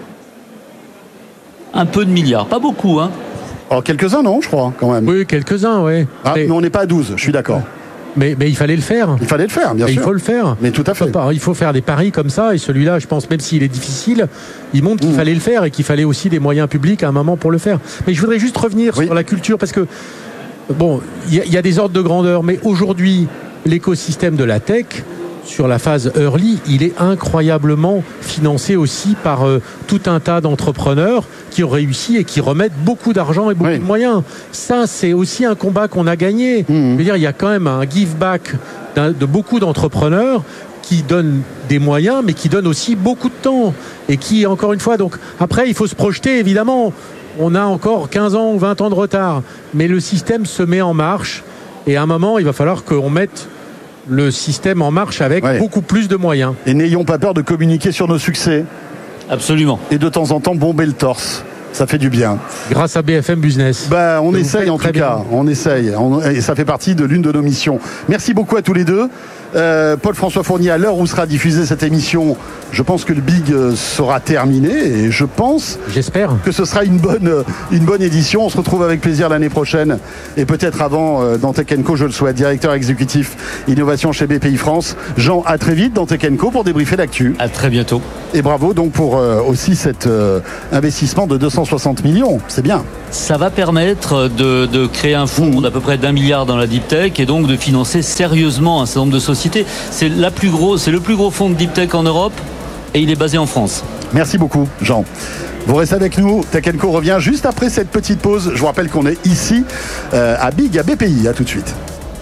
F: Un peu de milliards, pas beaucoup, hein.
D: Alors, quelques-uns, non, je crois, quand même.
E: Oui, quelques-uns, oui.
D: Ah, mais on n'est pas à douze, je suis d'accord.
E: Mais, mais il fallait le faire.
D: Il fallait le faire, bien
E: et
D: sûr.
E: Il faut le faire.
D: Mais tout à fait.
E: Il faut faire des paris comme ça. Et celui-là, je pense, même s'il est difficile, il montre qu'il mmh. fallait le faire et qu'il fallait aussi des moyens publics à un moment pour le faire. Mais je voudrais juste revenir oui. sur la culture parce que bon, il y, y a des ordres de grandeur, mais aujourd'hui, l'écosystème de la tech, sur la phase early, il est incroyablement financé aussi par euh, tout un tas d'entrepreneurs qui ont réussi et qui remettent beaucoup d'argent et beaucoup oui. de moyens. Ça, c'est aussi un combat qu'on a gagné. Mmh. Je veux dire, il y a quand même un give back de beaucoup d'entrepreneurs qui donnent des moyens, mais qui donnent aussi beaucoup de temps. Et qui, encore une fois, donc, après, il faut se projeter, évidemment. On a encore quinze ans ou vingt ans de retard. Mais le système se met en marche. Et à un moment, il va falloir qu'on mette le système en marche avec ouais. beaucoup plus de moyens.
D: Et n'ayons pas peur de communiquer sur nos succès.
F: Absolument.
D: Et de temps en temps, bomber le torse. Ça fait du bien.
E: Grâce à B F M Business.
D: Ben, on
E: Ça
D: essaye en tout
E: bien.
D: cas. On essaye. On, et ça fait partie de l'une de nos missions. Merci beaucoup à tous les deux. Euh, Paul-François Fournier, à l'heure où sera diffusée cette émission, je pense que le Big sera terminé et je pense
E: J'espère.
D: que ce sera une bonne, une bonne édition. On se retrouve avec plaisir l'année prochaine et peut-être avant dans Tech and Co, je le souhaite. Directeur exécutif innovation chez B P I France. Jean, à très vite dans Tech and Co pour débriefer l'actu.
F: À très bientôt.
D: Et bravo donc pour euh, aussi cet euh, investissement de deux cent soixante millions. C'est bien.
F: Ça va permettre de, de créer un fonds d'à peu près d'un milliard dans la deep tech et donc de financer sérieusement un certain nombre de sociétés. C'est la plus gros, c'est le plus gros fonds de deep tech en Europe et il est basé en France.
D: Merci beaucoup, Jean. Vous restez avec nous. Tech and Co revient juste après cette petite pause. Je vous rappelle qu'on est ici euh, à Big, à B P I. À tout de suite.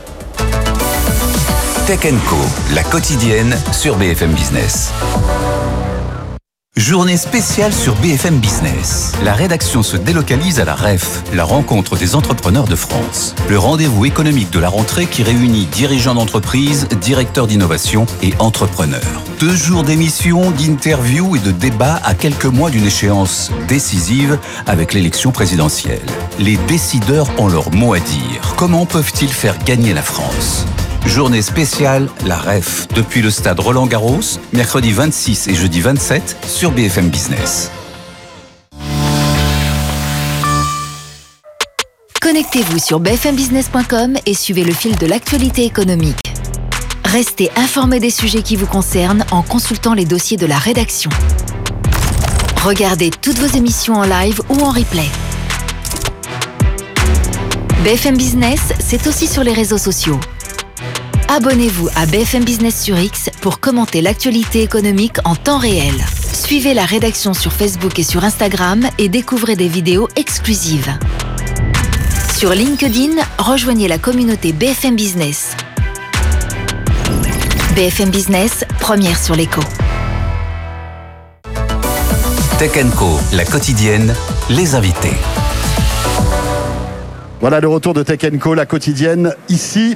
C: Tech and Co, la quotidienne sur B F M Business. Journée spéciale sur B F M Business. La rédaction se délocalise à la R E F, la rencontre des entrepreneurs de France. Le rendez-vous économique de la rentrée qui réunit dirigeants d'entreprise, directeurs d'innovation et entrepreneurs. Deux jours d'émissions, d'interviews et de débats à quelques mois d'une échéance décisive avec l'élection présidentielle. Les décideurs ont leur mot à dire. Comment peuvent-ils faire gagner la France ? Journée spéciale, la R E F, depuis le stade Roland-Garros, mercredi vingt-six et jeudi vingt-sept sur B F M Business.
A: Connectez-vous sur b f m business point com et suivez le fil de l'actualité économique. Restez informés des sujets qui vous concernent en consultant les dossiers de la rédaction. Regardez toutes vos émissions en live ou en replay. B F M Business, c'est aussi sur les réseaux sociaux. Abonnez-vous à B F M Business sur X pour commenter l'actualité économique en temps réel. Suivez la rédaction sur Facebook et sur Instagram et découvrez des vidéos exclusives. Sur LinkedIn, rejoignez la communauté B F M Business. B F M Business, première sur l'écho.
C: Tech and Co, la quotidienne, les invités.
D: Voilà le retour de Tech and Co, la quotidienne, ici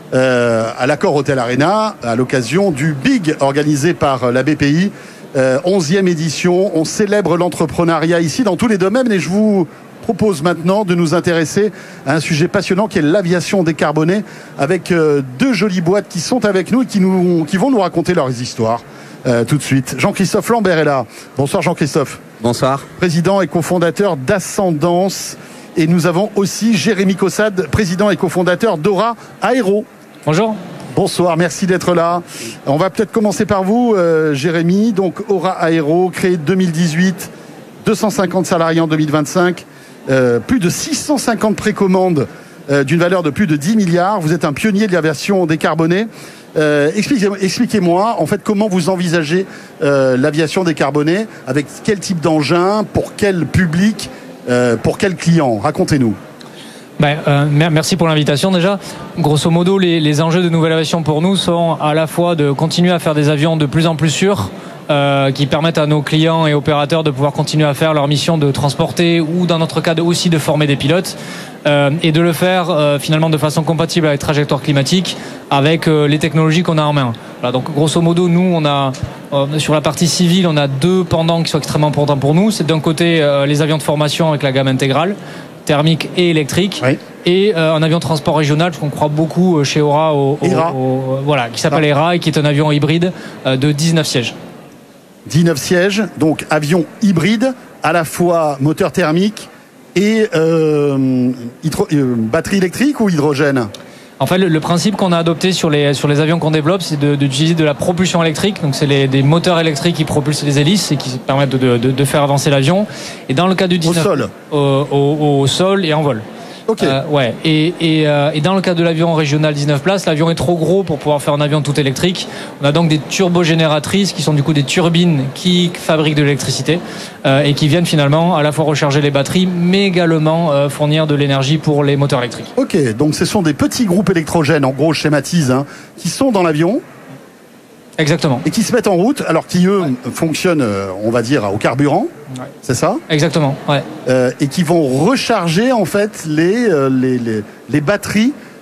D: euh, à l'Accor Hotel Arena, à l'occasion du Big organisé par la B P I. Euh, onzième édition, on célèbre l'entrepreneuriat ici dans tous les domaines et je vous propose maintenant de nous intéresser à un sujet passionnant qui est l'aviation décarbonée avec euh, deux jolies boîtes qui sont avec nous et qui, nous, qui vont nous raconter leurs histoires euh, tout de suite. Jean-Christophe Lambert est là. Bonsoir Jean-Christophe.
G: Bonsoir.
D: Président et cofondateur d'Ascendance. Et nous avons aussi Jérémy Caussade, président et cofondateur d'Aura Aéro.
H: Bonjour.
D: Bonsoir, merci d'être là. On va peut-être commencer par vous, euh, Jérémy. Donc, Aura Aéro, créé deux mille dix-huit, deux cent cinquante salariés en deux mille vingt-cinq, euh, plus de six cent cinquante précommandes euh, d'une valeur de plus de dix milliards. Vous êtes un pionnier de l'aviation décarbonée. Euh, expliquez, expliquez-moi, en fait, comment vous envisagez euh, l'aviation décarbonée, avec quel type d'engin, pour quel public, euh, pour quel client? Racontez-nous.
H: Ben, euh, merci pour l'invitation déjà. Grosso modo, les, les enjeux de nouvelle aviation pour nous sont à la fois de continuer à faire des avions de plus en plus sûrs, euh, qui permettent à nos clients et opérateurs de pouvoir continuer à faire leur mission de transporter ou dans notre cas de, aussi de former des pilotes, euh, et de le faire euh, finalement de façon compatible avec trajectoire climatique, avec euh, les technologies qu'on a en main. Voilà, donc grosso modo, nous on a euh, sur la partie civile, on a deux pendants qui sont extrêmement importants pour nous. C'est d'un côté euh, les avions de formation avec la gamme intégrale, thermique et électrique, oui. Et euh, un avion de transport régional, parce qu'on croit beaucoup chez Aura, au, au, au, voilà, qui s'appelle Era et qui est un avion hybride euh, de dix-neuf sièges.
D: dix-neuf sièges, donc avion hybride, à la fois moteur thermique et euh, hydro, euh, batterie électrique ou hydrogène?
H: En fait, le, le principe qu'on a adopté sur les, sur les avions qu'on développe, c'est de, d'utiliser de la propulsion électrique. Donc, c'est les, des moteurs électriques qui propulsent les hélices et qui permettent de, de, de faire avancer l'avion. Et dans le cas du dix-neuf...
D: Au sol
H: Au, au, au sol et en vol.
D: Ok.
H: Euh, ouais. Et, et, euh, et dans le cas de l'avion régional dix-neuf places, l'avion est trop gros pour pouvoir faire un avion tout électrique. On a donc des turbogénératrices qui sont du coup des turbines qui fabriquent de l'électricité euh, et qui viennent finalement à la fois recharger les batteries, mais également euh, fournir de l'énergie pour les moteurs électriques.
D: Ok, donc ce sont des petits groupes électrogènes, en gros, je schématise, hein, qui sont dans l'avion.
H: Exactement.
D: Et qui se mettent en route, alors qui, eux, ouais. fonctionnent, on va dire, au carburant. Ouais. C'est ça?
H: Exactement, ouais.
D: Euh, et qui vont recharger, en fait, les, les, les, les batteries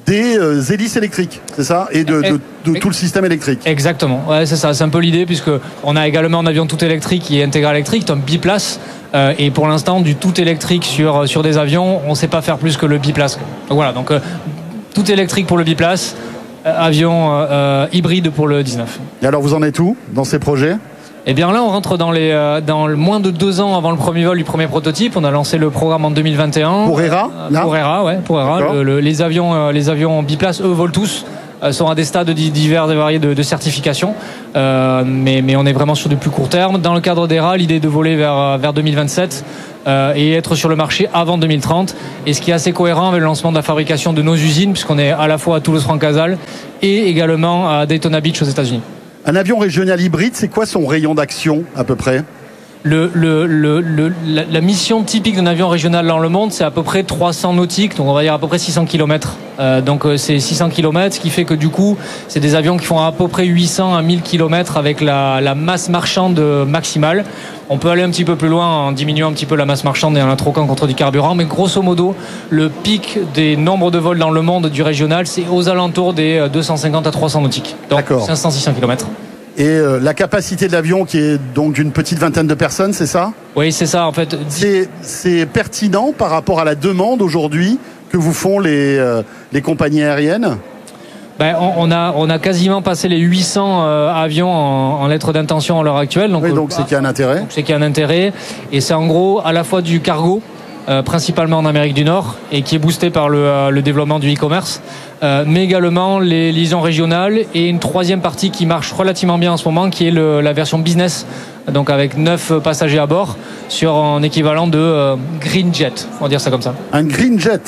D: des euh, hélices électriques, c'est ça, et de, de, de tout le système électrique.
H: Exactement, ouais, c'est ça, c'est un peu l'idée, puisque on a également un avion tout électrique qui est intégral électrique, un biplace, euh, et pour l'instant du tout électrique sur sur des avions, on ne sait pas faire plus que le biplace. Donc voilà, donc euh, tout électrique pour le biplace, euh, avion euh, hybride pour le dix-neuf.
D: Et alors vous en êtes où dans ces projets ?
H: Eh bien là, on rentre dans les euh, dans le moins de deux ans avant le premier vol du premier prototype. On a lancé le programme en deux mille vingt et un.
D: Pour ERA, là ?
H: Pour ERA, ouais, pour ERA. Le, le, les avions, euh, les avions biplaces, eux, volent tous. Euh, sont à des stades divers et variés de, de certification. Euh, mais mais on est vraiment sur du plus court terme. Dans le cadre d'ERA, l'idée est de voler vers vers deux mille vingt-sept. Euh, et être sur le marché avant deux mille trente, et ce qui est assez cohérent avec le lancement de la fabrication de nos usines, puisqu'on est à la fois à Toulouse-Francazal et également à Daytona Beach aux États-Unis.
D: Un avion régional hybride, c'est quoi son rayon d'action à peu près ?
H: Le, le, le, le, la, la mission typique d'un avion régional dans le monde, c'est à peu près trois cents nautiques, donc on va dire à peu près six cents kilomètres. Euh, donc euh, c'est six cents kilomètres, ce qui fait que du coup, c'est des avions qui font à peu près huit cents à mille kilomètres avec la, la masse marchande maximale. On peut aller un petit peu plus loin en diminuant un petit peu la masse marchande et en la troquant contre du carburant, mais grosso modo, le pic des nombres de vols dans le monde du régional, c'est aux alentours des deux cent cinquante à trois cents nautiques. Donc cinq cents à six cents kilomètres.
D: Et euh, la capacité de l'avion qui est donc d'une petite vingtaine de personnes, c'est ça ?
H: Oui, c'est ça en fait.
D: C'est, c'est pertinent par rapport à la demande aujourd'hui que vous font les, euh, les compagnies aériennes ?
H: Ben, on, on, a, on a quasiment passé les huit cents euh, avions en, en lettres d'intention à l'heure actuelle. Donc,
D: oui, donc euh, c'est qu'il y a un intérêt.
H: Donc c'est qu'il y a un intérêt. Et c'est en gros à la fois du cargo, Euh, principalement en Amérique du Nord, et qui est boosté par le, euh, le développement du e-commerce, euh, mais également les liaisons régionales, et une troisième partie qui marche relativement bien en ce moment, qui est le, la version business, donc avec neuf passagers à bord, sur un équivalent de euh, Green Jet, on va dire ça comme ça.
D: Un Green Jet.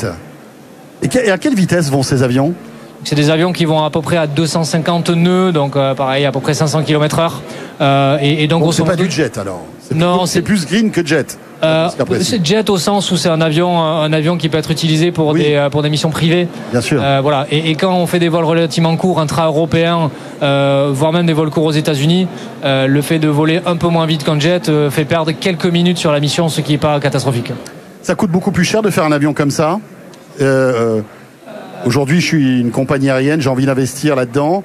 D: Et, que, et à quelle vitesse vont ces avions ?
H: C'est des avions qui vont à peu près à deux cent cinquante nœuds, donc euh, pareil, à peu près cinq cents kilomètres heure. Euh, et, et donc,
D: donc c'est pas du jet alors ? C'est
H: non,
D: plus, c'est plus green que jet.
H: Euh, c'est jet au sens où c'est un avion, un avion qui peut être utilisé pour oui. des pour des missions privées.
D: Bien sûr.
H: Euh, voilà. Et, et quand on fait des vols relativement courts, intra-européens, euh, voire même des vols courts aux États-Unis, euh, le fait de voler un peu moins vite qu'un jet euh, fait perdre quelques minutes sur la mission, ce qui n'est pas catastrophique.
D: Ça coûte beaucoup plus cher de faire un avion comme ça. Euh, aujourd'hui, je suis une compagnie aérienne, j'ai envie d'investir là-dedans.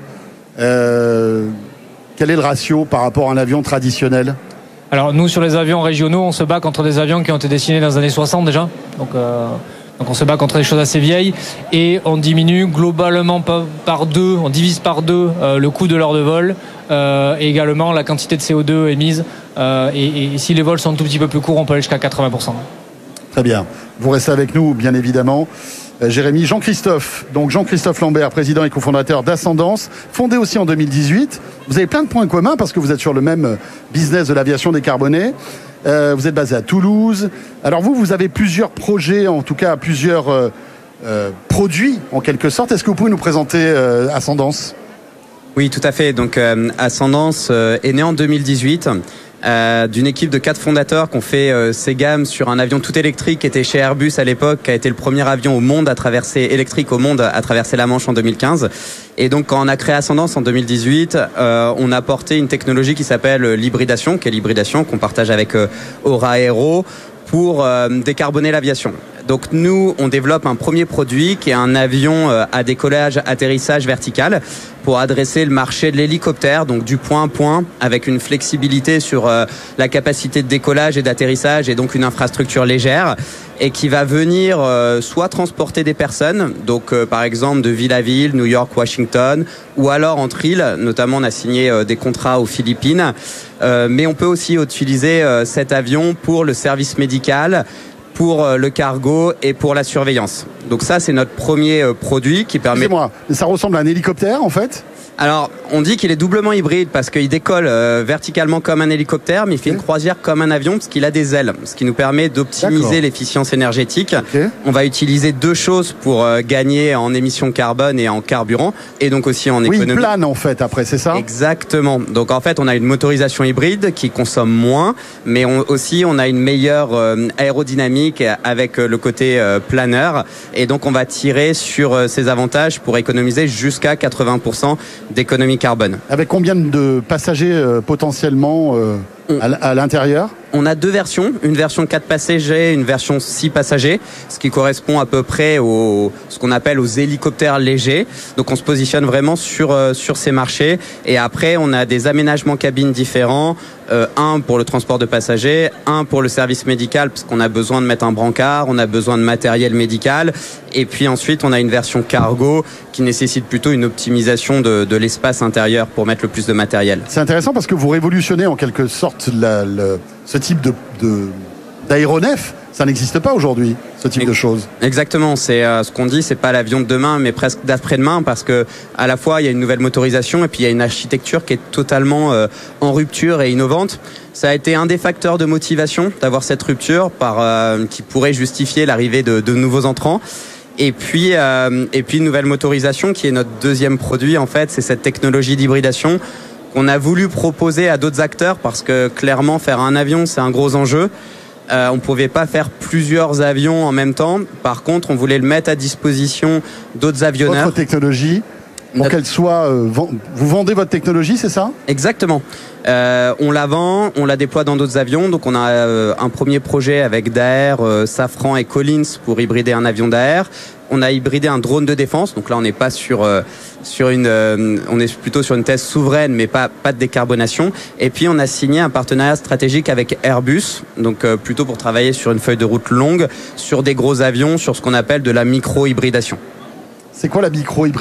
D: Euh, quel est le ratio par rapport à un avion traditionnel ?
H: Alors nous, sur les avions régionaux, on se bat contre des avions qui ont été dessinés dans les années soixante déjà. Donc, euh, donc on se bat contre des choses assez vieilles. Et on diminue globalement par deux, on divise par deux euh, le coût de l'heure de vol euh, et également la quantité de C O deux émise. Euh, et, et si les vols sont un tout petit peu plus courts, on peut aller jusqu'à quatre-vingts pour cent.
D: Très bien. Vous restez avec nous, bien évidemment. Euh, Jérémy, Jean-Christophe, donc Jean-Christophe Lambert, président et cofondateur d'Ascendance, fondé aussi en deux mille dix-huit. Vous avez plein de points communs parce que vous êtes sur le même business de l'aviation décarbonée. Euh, vous êtes basé à Toulouse. Alors vous, vous avez plusieurs projets, en tout cas plusieurs euh, euh, produits en quelque sorte. Est-ce que vous pouvez nous présenter euh, Ascendance ?
G: Oui, tout à fait. Donc euh, Ascendance euh, est né en deux mille dix-huit. Euh, d'une équipe de quatre fondateurs qui ont fait euh, ces gammes sur un avion tout électrique qui était chez Airbus à l'époque, qui a été le premier avion au monde à traverser, électrique au monde à traverser la Manche en deux mille quinze. Et donc quand on a créé Ascendance en deux mille dix-huit, euh, on a apporté une technologie qui s'appelle l'hybridation, qui est l'hybridation qu'on partage avec euh, Aura Aero pour euh, décarboner l'aviation. Donc nous, on développe un premier produit qui est un avion à décollage, atterrissage vertical pour adresser le marché de l'hélicoptère, donc du point à point, avec une flexibilité sur euh, la capacité de décollage et d'atterrissage et donc une infrastructure légère et qui va venir euh, soit transporter des personnes, donc euh, par exemple de ville à ville, New York, Washington, ou alors entre îles, notamment on a signé euh, des contrats aux Philippines, euh, mais on peut aussi utiliser euh, cet avion pour le service médical, pour le cargo et pour la surveillance. Donc ça, c'est notre premier produit qui permet...
D: Excusez-moi, ça ressemble à un hélicoptère en fait ?
G: Alors, on dit qu'il est doublement hybride parce qu'il décolle euh, verticalement comme un hélicoptère, mais il fait okay. une croisière comme un avion parce qu'il a des ailes, ce qui nous permet d'optimiser D'accord. l'efficience énergétique. Okay. On va utiliser deux choses pour euh, gagner en émissions carbone et en carburant, et donc aussi en économie.
D: Oui, il plane en fait après, c'est ça ?
G: Exactement. Donc en fait, on a une motorisation hybride qui consomme moins, mais on, aussi on a une meilleure euh, aérodynamique avec euh, le côté euh, planeur, et donc on va tirer sur euh, ces avantages pour économiser jusqu'à quatre-vingts pour cent d'économie carbone.
D: Avec combien de passagers euh, potentiellement euh, à l'intérieur ?
G: On a deux versions, une version quatre passagers, une version six passagers, ce qui correspond à peu près au ce qu'on appelle aux hélicoptères légers. Donc on se positionne vraiment sur euh, sur ces marchés. Et après, on a des aménagements cabines différents, euh, un pour le transport de passagers, un pour le service médical, parce qu'on a besoin de mettre un brancard, on a besoin de matériel médical. Et puis ensuite, on a une version cargo qui nécessite plutôt une optimisation de, de l'espace intérieur pour mettre le plus de matériel.
D: C'est intéressant parce que vous révolutionnez en quelque sorte la, le, ce type de, de, d'aéronef. Ça n'existe pas aujourd'hui, ce type de choses.
G: Exactement, c'est euh, ce qu'on dit, c'est pas l'avion de demain, mais presque d'après-demain, parce que à la fois il y a une nouvelle motorisation et puis il y a une architecture qui est totalement euh, en rupture et innovante. Ça a été un des facteurs de motivation d'avoir cette rupture, par euh, qui pourrait justifier l'arrivée de, de nouveaux entrants. Et puis, euh, et puis une nouvelle motorisation qui est notre deuxième produit en fait, c'est cette technologie d'hybridation qu'on a voulu proposer à d'autres acteurs parce que clairement faire un avion c'est un gros enjeu. Euh, on ne pouvait pas faire plusieurs avions en même temps. Par contre, on voulait le mettre à disposition d'autres avionneurs.
D: Votre technologie, pour qu'elle soit... Euh, vous vendez votre technologie, c'est ça ?
G: Exactement. Euh, on la vend, on la déploie dans d'autres avions. Donc on a euh, un premier projet avec Daher, euh, Safran et Collins pour hybrider un avion Daher. On a hybridé un drone de défense. Donc là, on n'est pas sur euh, sur une, euh, on est plutôt sur une thèse souveraine, mais pas pas de décarbonation. Et puis on a signé un partenariat stratégique avec Airbus, donc euh, plutôt pour travailler sur une feuille de route longue, sur des gros avions, sur ce qu'on appelle de la micro-hybridation.
D: C'est quoi la micro-hybridation ?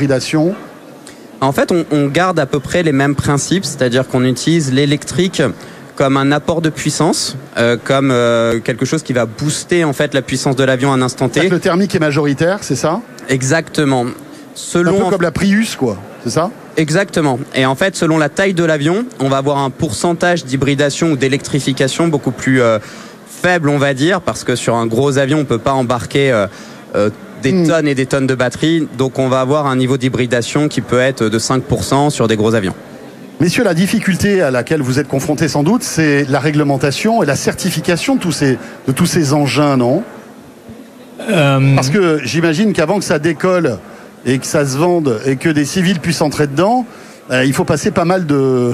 G: En fait, on, on garde à peu près les mêmes principes, c'est-à-dire qu'on utilise l'électrique comme un apport de puissance, euh, comme euh, quelque chose qui va booster en fait la puissance de l'avion à un instant T.
D: Le thermique est majoritaire, c'est ça ?
G: Exactement. Selon
D: un peu comme la Prius, quoi, c'est ça ?
G: Exactement. Et en fait, selon la taille de l'avion, on va avoir un pourcentage d'hybridation ou d'électrification beaucoup plus euh, faible, on va dire, parce que sur un gros avion, on peut pas embarquer euh, euh, des mmh. tonnes et des tonnes de batterie, donc on va avoir un niveau d'hybridation qui peut être de cinq pour cent sur des gros avions.
D: Messieurs, la difficulté à laquelle vous êtes confrontés sans doute, c'est la réglementation et la certification de tous ces, de tous ces engins, non ? euh... Parce que j'imagine qu'avant que ça décolle et que ça se vende et que des civils puissent entrer dedans, euh, il faut passer pas mal de,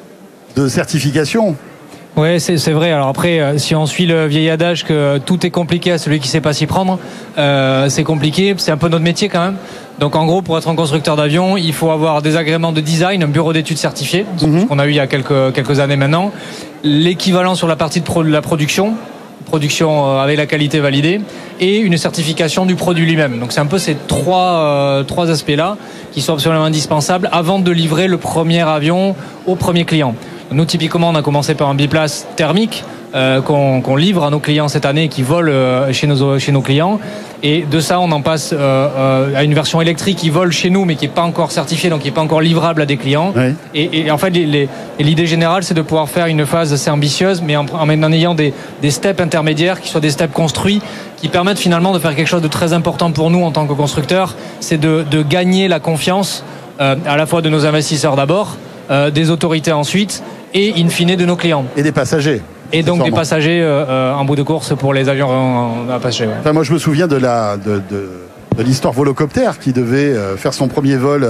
D: de certifications.
H: Ouais, c'est, c'est vrai. Alors après, euh, si on suit le vieil adage que tout est compliqué à celui qui sait pas s'y prendre, euh, c'est compliqué. C'est un peu notre métier quand même. Donc en gros, pour être un constructeur d'avion, il faut avoir des agréments de design, un bureau d'études certifié, mm-hmm. qu'on a eu il y a quelques quelques années maintenant, l'équivalent sur la partie de, pro, de la production, production avec la qualité validée, et une certification du produit lui-même. Donc c'est un peu ces trois euh, trois aspects-là qui sont absolument indispensables avant de livrer le premier avion au premier client. Nous, typiquement, on a commencé par un biplace thermique euh, qu'on, qu'on livre à nos clients cette année, qui vole euh, chez nos chez nos clients. Et de ça, on en passe euh, euh, à une version électrique qui vole chez nous, mais qui est pas encore certifiée, donc qui est pas encore livrable à des clients. Oui. Et, et en fait, les, les, et l'idée générale, c'est de pouvoir faire une phase assez ambitieuse, mais en, en, en ayant des, des steps intermédiaires, qui soient des steps construits, qui permettent finalement de faire quelque chose de très important pour nous en tant que constructeurs. C'est de, de gagner la confiance euh, à la fois de nos investisseurs d'abord, euh, des autorités ensuite, et in fine de nos clients.
D: Et des passagers.
H: Et donc des passagers euh, en bout de course pour les avions à passagers. Ouais.
D: Enfin, moi, je me souviens de, la, de, de, de l'histoire Volocopter qui devait euh, faire son premier vol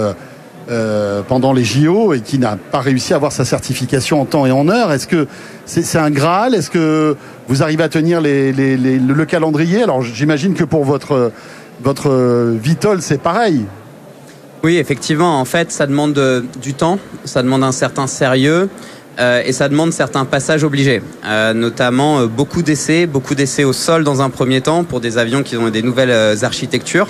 D: euh, pendant les J O et qui n'a pas réussi à avoir sa certification en temps et en heure. Est-ce que c'est, c'est un Graal ? Est-ce que vous arrivez à tenir les, les, les, le calendrier ? Alors j'imagine que pour votre, votre Vitol, c'est pareil.
G: Oui, effectivement. En fait, ça demande de, du temps, ça demande un certain sérieux. Euh, et ça demande certains passages obligés, euh, notamment euh, beaucoup d'essais, beaucoup d'essais au sol dans un premier temps pour des avions qui ont des nouvelles euh, architectures.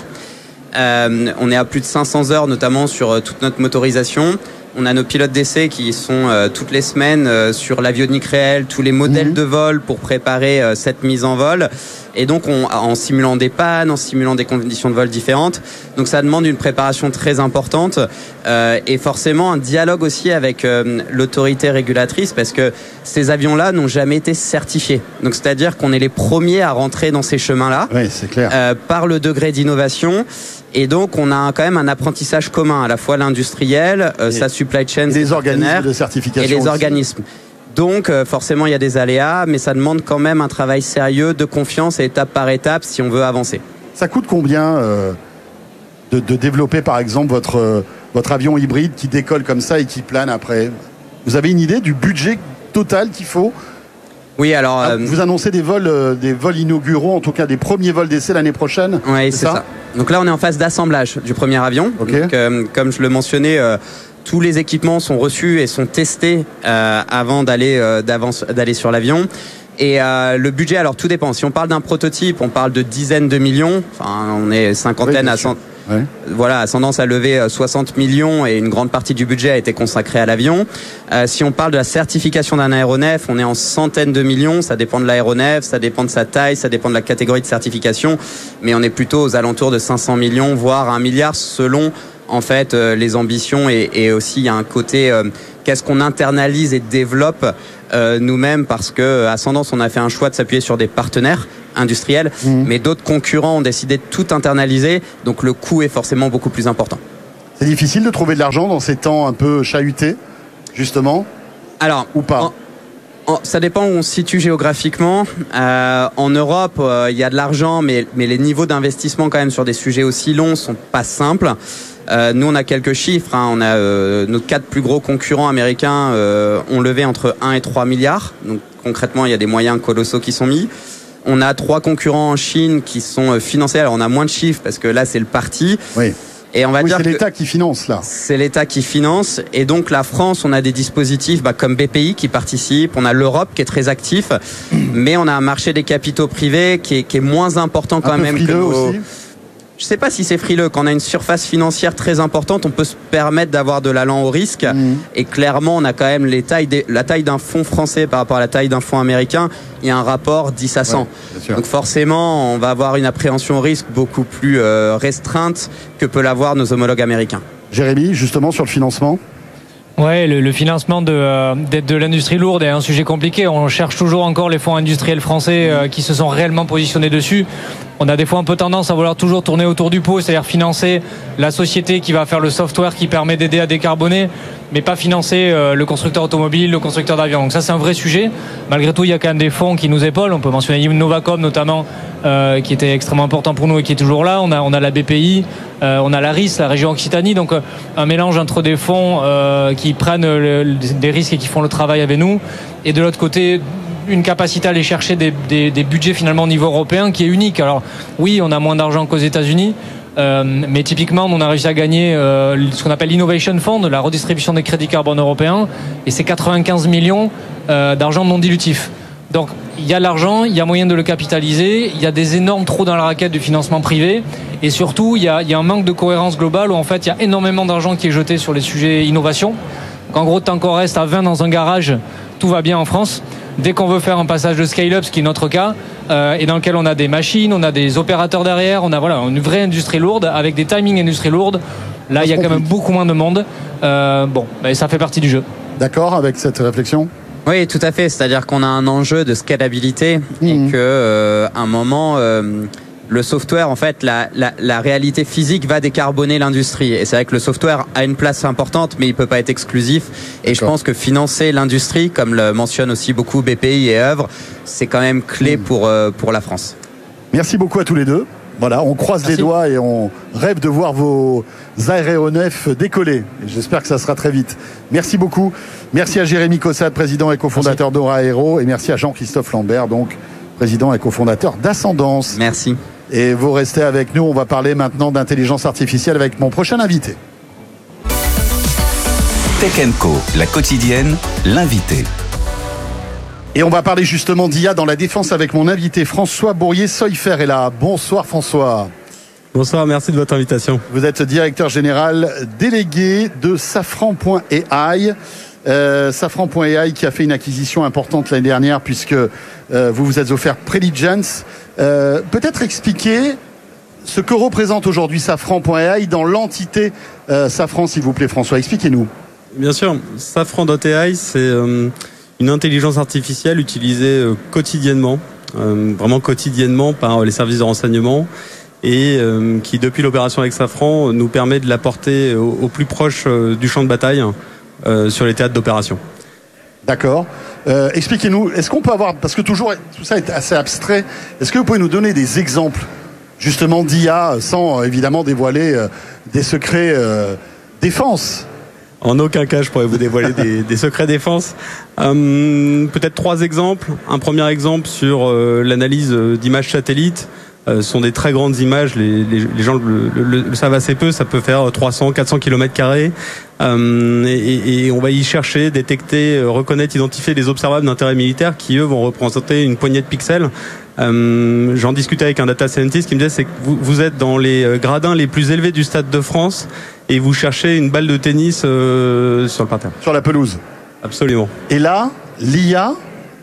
G: Euh, on est à plus de cinq cents heures, notamment sur euh, toute notre motorisation. On a nos pilotes d'essai qui sont euh, toutes les semaines euh, sur l'avionique réelle, tous les modèles mmh. de vol pour préparer euh, cette mise en vol. Et donc, on, en simulant des pannes, en simulant des conditions de vol différentes. Donc, ça demande une préparation très importante euh, et forcément un dialogue aussi avec euh, l'autorité régulatrice parce que ces avions-là n'ont jamais été certifiés. Donc, c'est-à-dire qu'on est les premiers à rentrer dans ces chemins-là.
D: Oui, c'est clair.
G: Euh, par le degré d'innovation. Et donc, on a quand même un apprentissage commun, à la fois l'industriel, euh, sa supply chain,
D: et les organismes de certification
G: et les
D: aussi.
G: organismes. Donc, euh, forcément, il y a des aléas, mais ça demande quand même un travail sérieux, de confiance, et étape par étape, si on veut avancer.
D: Ça coûte combien euh, de, de développer, par exemple, votre, euh, votre avion hybride qui décolle comme ça et qui plane après ? Vous avez une idée du budget total qu'il faut ?
G: Oui, alors
D: ah,
G: euh,
D: vous annoncez des vols, euh, des vols inauguraux, en tout cas des premiers vols d'essai l'année prochaine.
G: Oui, c'est, c'est ça, ça. Donc là, on est en phase d'assemblage du premier avion.
D: Okay.
G: Donc, euh, comme je le mentionnais, euh, tous les équipements sont reçus et sont testés euh, avant d'aller euh, d'avance, d'aller sur l'avion. Et euh, le budget, alors tout dépend. Si on parle d'un prototype, on parle de dizaines de millions. Enfin, on est cinquantaine oui, à cent. Ouais. Voilà, Ascendance a levé soixante millions et une grande partie du budget a été consacrée à l'avion. Euh, si on parle de la certification d'un aéronef, on est en centaines de millions. Ça dépend de l'aéronef, ça dépend de sa taille, ça dépend de la catégorie de certification. Mais on est plutôt aux alentours de cinq cents millions, voire un milliard selon en fait euh, les ambitions et, et aussi il y a un côté euh, qu'est-ce qu'on internalise et développe euh, nous-mêmes parce que Ascendance on a fait un choix de s'appuyer sur des partenaires industriels, mmh. mais d'autres concurrents ont décidé de tout internaliser, donc le coût est forcément beaucoup plus important.
D: C'est difficile de trouver de l'argent dans ces temps un peu chahutés, justement,
G: alors
D: ou pas
G: en... Ça dépend où on se situe géographiquement. Euh, en Europe, il euh, y a de l'argent, mais, mais les niveaux d'investissement quand même sur des sujets aussi longs sont pas simples. Euh, nous, on a quelques chiffres. Hein. On a euh, nos quatre plus gros concurrents américains euh, ont levé entre un et trois milliards. Donc concrètement, il y a des moyens colossaux qui sont mis. On a trois concurrents en Chine qui sont financés. Alors on a moins de chiffres parce que là, c'est le parti.
D: Oui.
G: Et on va
D: oui,
G: dire
D: c'est l'État qui finance là.
G: C'est l'État qui finance et donc la France, on a des dispositifs bah, comme B P I qui participe, on a l'Europe qui est très actif, mais on a un marché des capitaux privés qui est, qui est moins important quand
D: un
G: même
D: peu
G: que nos...
D: aussi.
G: Je sais pas si c'est frileux. Quand on a une surface financière très importante, on peut se permettre d'avoir de l'allant au risque. Mmh. Et clairement, on a quand même les tailles des, la taille d'un fonds français par rapport à la taille d'un fonds américain. Il y a un rapport dix à cent. Ouais, donc forcément, on va avoir une appréhension au risque beaucoup plus euh, restreinte que peut l'avoir nos homologues américains.
D: Jérémy, justement sur le financement.
H: Ouais, le, le financement de, euh, de, de l'industrie lourde est un sujet compliqué. On cherche toujours encore les fonds industriels français euh, qui se sont réellement positionnés dessus. On a des fois un peu tendance à vouloir toujours tourner autour du pot, c'est-à-dire financer la société qui va faire le software qui permet d'aider à décarboner, mais pas financer euh, le constructeur automobile, le constructeur d'avion. Donc ça, c'est un vrai sujet. Malgré tout, il y a quand même des fonds qui nous épaulent. On peut mentionner Novacom notamment, euh, qui était extrêmement important pour nous et qui est toujours là. On a, on a la B P I, euh, on a la R I S, la région Occitanie. Donc euh, un mélange entre des fonds euh, qui prennent le, des risques et qui font le travail avec nous, et de l'autre côté, une capacité à aller chercher des, des, des budgets finalement au niveau européen qui est unique. Alors oui, on a moins d'argent qu'aux États-Unis, euh, mais typiquement on a réussi à gagner euh, ce qu'on appelle l'Innovation Fund, la redistribution des crédits carbone européens, et c'est quatre-vingt-quinze millions euh, d'argent non dilutif. Donc il y a l'argent, il y a moyen de le capitaliser, il y a des énormes trous dans la raquette du financement privé, et surtout il y a, il y a un manque de cohérence globale où en fait il y a énormément d'argent qui est jeté sur les sujets innovation. Donc en gros, tant qu'on reste à vingt dans un garage, tout va bien en France. Dès qu'on veut faire un passage de scale-up, ce qui est notre cas, euh, et dans lequel on a des machines, on a des opérateurs derrière, on a voilà une vraie industrie lourde avec des timings industrie lourde. Là, il y a quand même beaucoup moins de monde. Euh, bon, bah, ça fait partie du jeu.
D: D'accord avec cette réflexion ?
G: Oui, tout à fait. C'est-à-dire qu'on a un enjeu de scalabilité mmh. et que euh, à un moment. Euh, Le software, en fait, la, la, la réalité physique va décarboner l'industrie. Et c'est vrai que le software a une place importante, mais il peut pas être exclusif. Et D'accord. je pense que financer l'industrie, comme le mentionne aussi beaucoup B P I et Œuvre, c'est quand même clé mmh. pour, euh, pour la France.
D: Merci beaucoup à tous les deux. Voilà, on croise Merci. les doigts et on rêve de voir vos aéronefs décoller. Et j'espère que ça sera très vite. Merci beaucoup. Merci à Jérémy Caussade, président et cofondateur d'Aura Aero. Et merci à Jean-Christophe Lambert, donc président et cofondateur d'Ascendance.
G: Merci.
D: Et vous restez avec nous, on va parler maintenant d'intelligence artificielle avec mon prochain invité.
C: Tech and Co, la quotidienne, l'invité.
D: Et on va parler justement d'I A dans la défense avec mon invité François Bourrier-Seuifer est là. Bonsoir François.
I: Bonsoir, merci de votre invitation.
D: Vous êtes directeur général délégué de Safran point A I. Euh, Safran point A I qui a fait une acquisition importante l'année dernière puisque euh, vous vous êtes offert Preligence. Euh, peut-être expliquer ce que représente aujourd'hui Safran point A I dans l'entité euh, Safran, s'il vous plaît François, expliquez-nous.
I: Bien sûr, Safran point A I c'est euh, une intelligence artificielle utilisée euh, quotidiennement, euh, vraiment quotidiennement par les services de renseignement et euh, qui depuis l'opération avec Safran nous permet de la porter au, au plus proche euh, du champ de bataille euh, sur les théâtres d'opération.
D: D'accord. Euh, expliquez-nous, est-ce qu'on peut avoir, parce que toujours tout ça est assez abstrait, est-ce que vous pouvez nous donner des exemples justement d'I A sans euh, évidemment dévoiler euh, des secrets euh, défense,
I: En aucun cas, je pourrais vous dévoiler des, des secrets défense. Euh, peut-être trois exemples. Un premier exemple sur euh, l'analyse d'images satellites. Euh, ce sont des très grandes images. Les, les, les gens le, le, le savent assez peu. Ça peut faire trois cents, quatre cents kilomètres carrés. Euh, et, et on va y chercher, détecter, reconnaître, identifier des observables d'intérêt militaire qui, eux, vont représenter une poignée de pixels. Euh, j'en discutais avec un data scientist qui me disait c'est que vous, vous êtes dans les gradins les plus élevés du Stade de France et vous cherchez une balle de tennis euh, sur le parterre.
D: Sur la pelouse.
I: Absolument.
D: Et là, l'I A,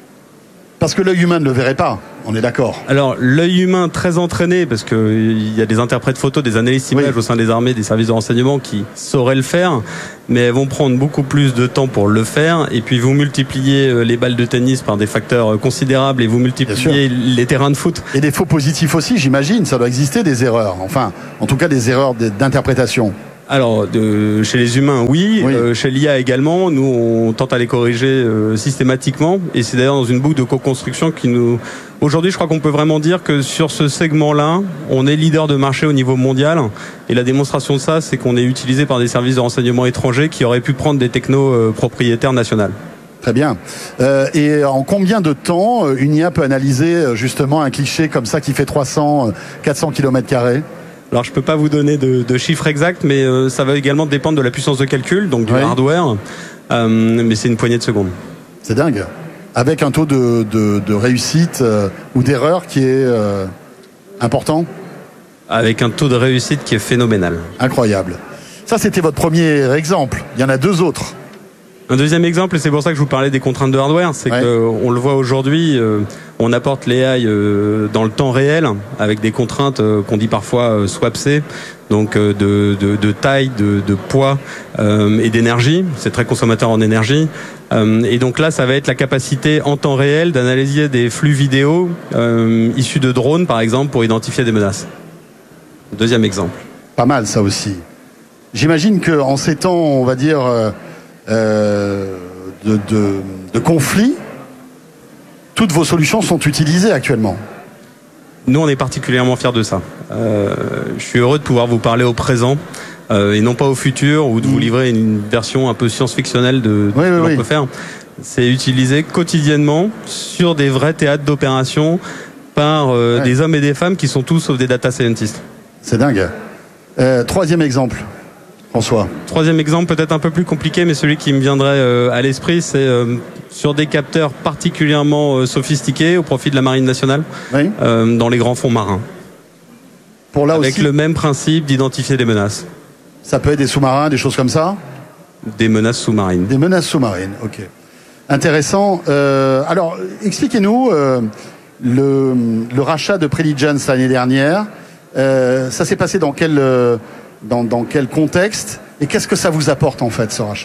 D: parce que l'œil humain ne le verrait pas, on est d'accord.
I: Alors, l'œil humain très entraîné, parce qu'il y a des interprètes photos, des analystes images oui. au sein des armées, des services de renseignement qui sauraient le faire, mais elles vont prendre beaucoup plus de temps pour le faire. Et puis, vous multipliez les balles de tennis par des facteurs considérables et vous multipliez les terrains de foot.
D: Et des faux positifs aussi, j'imagine, ça doit exister des erreurs. Enfin, en tout cas, des erreurs d'interprétation.
I: Alors, de, chez les humains, oui. oui. Euh, chez l'I A également. Nous, on tente à les corriger euh, systématiquement. Et c'est d'ailleurs dans une boucle de co-construction qui nous... Aujourd'hui, je crois qu'on peut vraiment dire que sur ce segment-là, on est leader de marché au niveau mondial. Et la démonstration de ça, c'est qu'on est utilisé par des services de renseignement étrangers qui auraient pu prendre des technos euh, propriétaires nationales.
D: Très bien. Euh, et en combien de temps une I A peut analyser justement un cliché comme ça qui fait trois cents, quatre cents kilomètres carrés ?
I: Alors je peux pas vous donner de, de chiffres exacts, mais euh, ça va également dépendre de la puissance de calcul, donc du oui. hardware. Euh, mais c'est une poignée de secondes.
D: C'est dingue. Avec un taux de, de, de réussite euh, ou d'erreur qui est euh, important.
I: Avec un taux de réussite qui est phénoménal.
D: Incroyable. Ça, c'était votre premier exemple. Il y en a deux autres.
I: Un deuxième exemple, et c'est pour ça que je vous parlais des contraintes de hardware, c'est ouais. qu'on le voit aujourd'hui, euh, on apporte l'A I euh, dans le temps réel, avec des contraintes euh, qu'on dit parfois euh, swapsées, donc euh, de, de, de taille, de, de poids euh, et d'énergie. C'est très consommateur en énergie. Euh, et donc là, ça va être la capacité en temps réel d'analyser des flux vidéo euh, issus de drones, par exemple, pour identifier des menaces. Deuxième exemple.
D: Pas mal, ça aussi. J'imagine qu'en ces temps, on va dire... Euh... Euh, de, de, de conflits, toutes vos solutions sont utilisées actuellement.
I: Nous, on est particulièrement fiers de ça. Euh, je suis heureux de pouvoir vous parler au présent euh, et non pas au futur ou de mmh. vous livrer une version un peu science-fictionnelle de, de
D: oui,
I: ce que
D: oui,
I: l'on
D: oui.
I: peut faire. C'est utilisé quotidiennement sur des vrais théâtres d'opération par euh, ouais. des hommes et des femmes qui sont tous sauf des data scientists.
D: C'est dingue. Euh, troisième exemple. François.
I: Troisième exemple, peut-être un peu plus compliqué, mais celui qui me viendrait euh, à l'esprit, c'est euh, sur des capteurs particulièrement euh, sophistiqués au profit de la Marine nationale,
D: oui.
I: euh, dans les grands fonds marins.
D: Pour là
I: Avec
D: aussi,
I: le même principe d'identifier des menaces.
D: Ça peut être des sous-marins, des choses comme ça ?
I: Des menaces sous-marines.
D: Des menaces sous-marines, ok. Intéressant. Euh, alors, expliquez-nous euh, le, le rachat de Preligence l'année dernière. Euh, ça s'est passé dans quel... Euh, Dans, dans quel contexte et qu'est-ce que ça vous apporte en fait ce rachat ?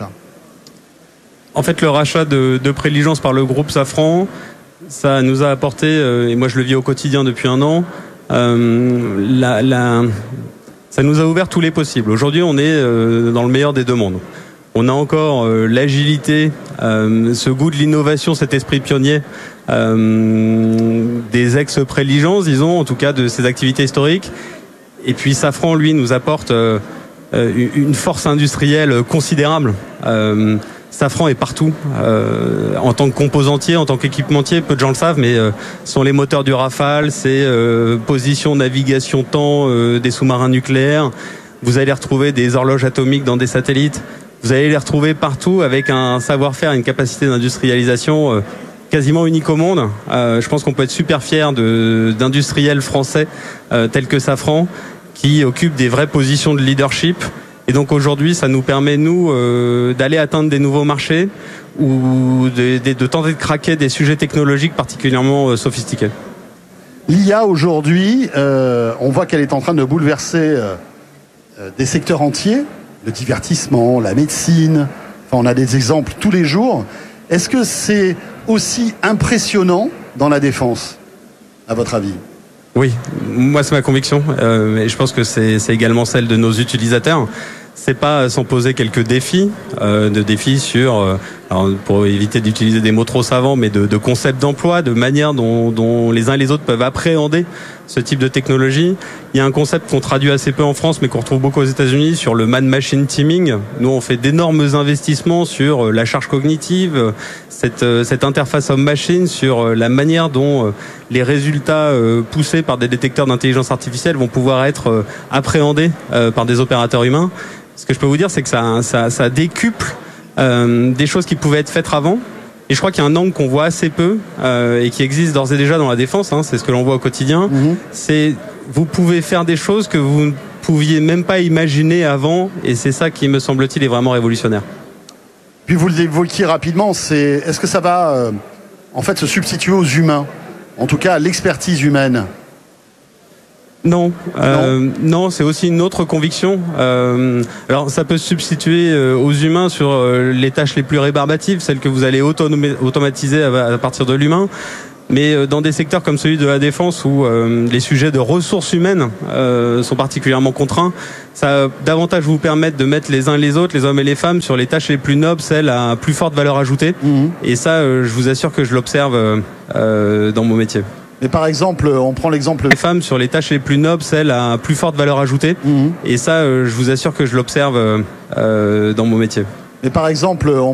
I: En fait, le rachat de, de Preligence par le groupe Safran, ça nous a apporté, euh, et moi je le vis au quotidien depuis un an, euh, la, la, ça nous a ouvert tous les possibles. Aujourd'hui, on est euh, dans le meilleur des deux mondes. On a encore euh, l'agilité, euh, ce goût de l'innovation, cet esprit pionnier euh, des ex-Preligence, disons, en tout cas de ces activités historiques. Et puis Safran, lui, nous apporte euh, une force industrielle considérable. Euh, Safran est partout, euh, en tant que composantier, en tant qu'équipementier, peu de gens le savent, mais euh, ce sont les moteurs du Rafale, c'est euh, position, navigation, temps euh, des sous-marins nucléaires. Vous allez retrouver des horloges atomiques dans des satellites. Vous allez les retrouver partout avec un savoir-faire, une capacité d'industrialisation euh, quasiment unique au monde. Euh, je pense qu'on peut être super fier de, d'industriels français euh, tels que Safran, qui occupent des vraies positions de leadership. Et donc aujourd'hui, ça nous permet, nous, euh, d'aller atteindre des nouveaux marchés ou de, de, de tenter de craquer des sujets technologiques particulièrement euh, sophistiqués.
D: L'I A aujourd'hui, euh, on voit qu'elle est en train de bouleverser euh, des secteurs entiers, le divertissement, la médecine, enfin on a des exemples tous les jours. Est-ce que c'est aussi impressionnant dans la défense, à votre avis ?
I: Oui, moi c'est ma conviction, euh, et je pense que c'est, c'est également celle de nos utilisateurs. C'est pas sans poser quelques défis, euh, de défis sur, euh, alors pour éviter d'utiliser des mots trop savants, mais de, de concepts d'emploi, de manière dont, dont les uns et les autres peuvent appréhender ce type de technologie. Il y a un concept qu'on traduit assez peu en France, mais qu'on retrouve beaucoup aux États-Unis sur le man-machine teaming. Nous, on fait d'énormes investissements sur la charge cognitive, cette, cette interface homme-machine, sur la manière dont les résultats poussés par des détecteurs d'intelligence artificielle vont pouvoir être appréhendés par des opérateurs humains. Ce que je peux vous dire, c'est que ça, ça, ça décuple euh, des choses qui pouvaient être faites avant. Et je crois qu'il y a un angle qu'on voit assez peu euh, et qui existe d'ores et déjà dans la défense, hein, c'est ce que l'on voit au quotidien. Mmh. C'est vous pouvez faire des choses que vous ne pouviez même pas imaginer avant, et c'est ça qui, me semble-t-il, est vraiment révolutionnaire.
D: Puis vous l'évoquiez rapidement, c'est est-ce que ça va euh, en fait se substituer aux humains, en tout cas à l'expertise humaine?
I: Non, euh, non, non, c'est aussi une autre conviction. Euh, alors, ça peut se substituer euh, aux humains sur euh, les tâches les plus rébarbatives, celles que vous allez autom- automatiser à, à partir de l'humain. Mais euh, dans des secteurs comme celui de la défense, où euh, les sujets de ressources humaines euh, sont particulièrement contraints, ça va davantage vous permettre de mettre les uns et les autres, les hommes et les femmes, sur les tâches les plus nobles, celles à plus forte valeur ajoutée. Mmh. Et ça, euh, je vous assure que je l'observe euh, dans mon métier.
D: Mais par exemple, on prend l'exemple
I: des femmes sur les tâches les plus nobles, celles à plus forte valeur ajoutée. Mmh. Et ça, euh, je vous assure que je l'observe euh, dans mon métier.
D: Mais par exemple, on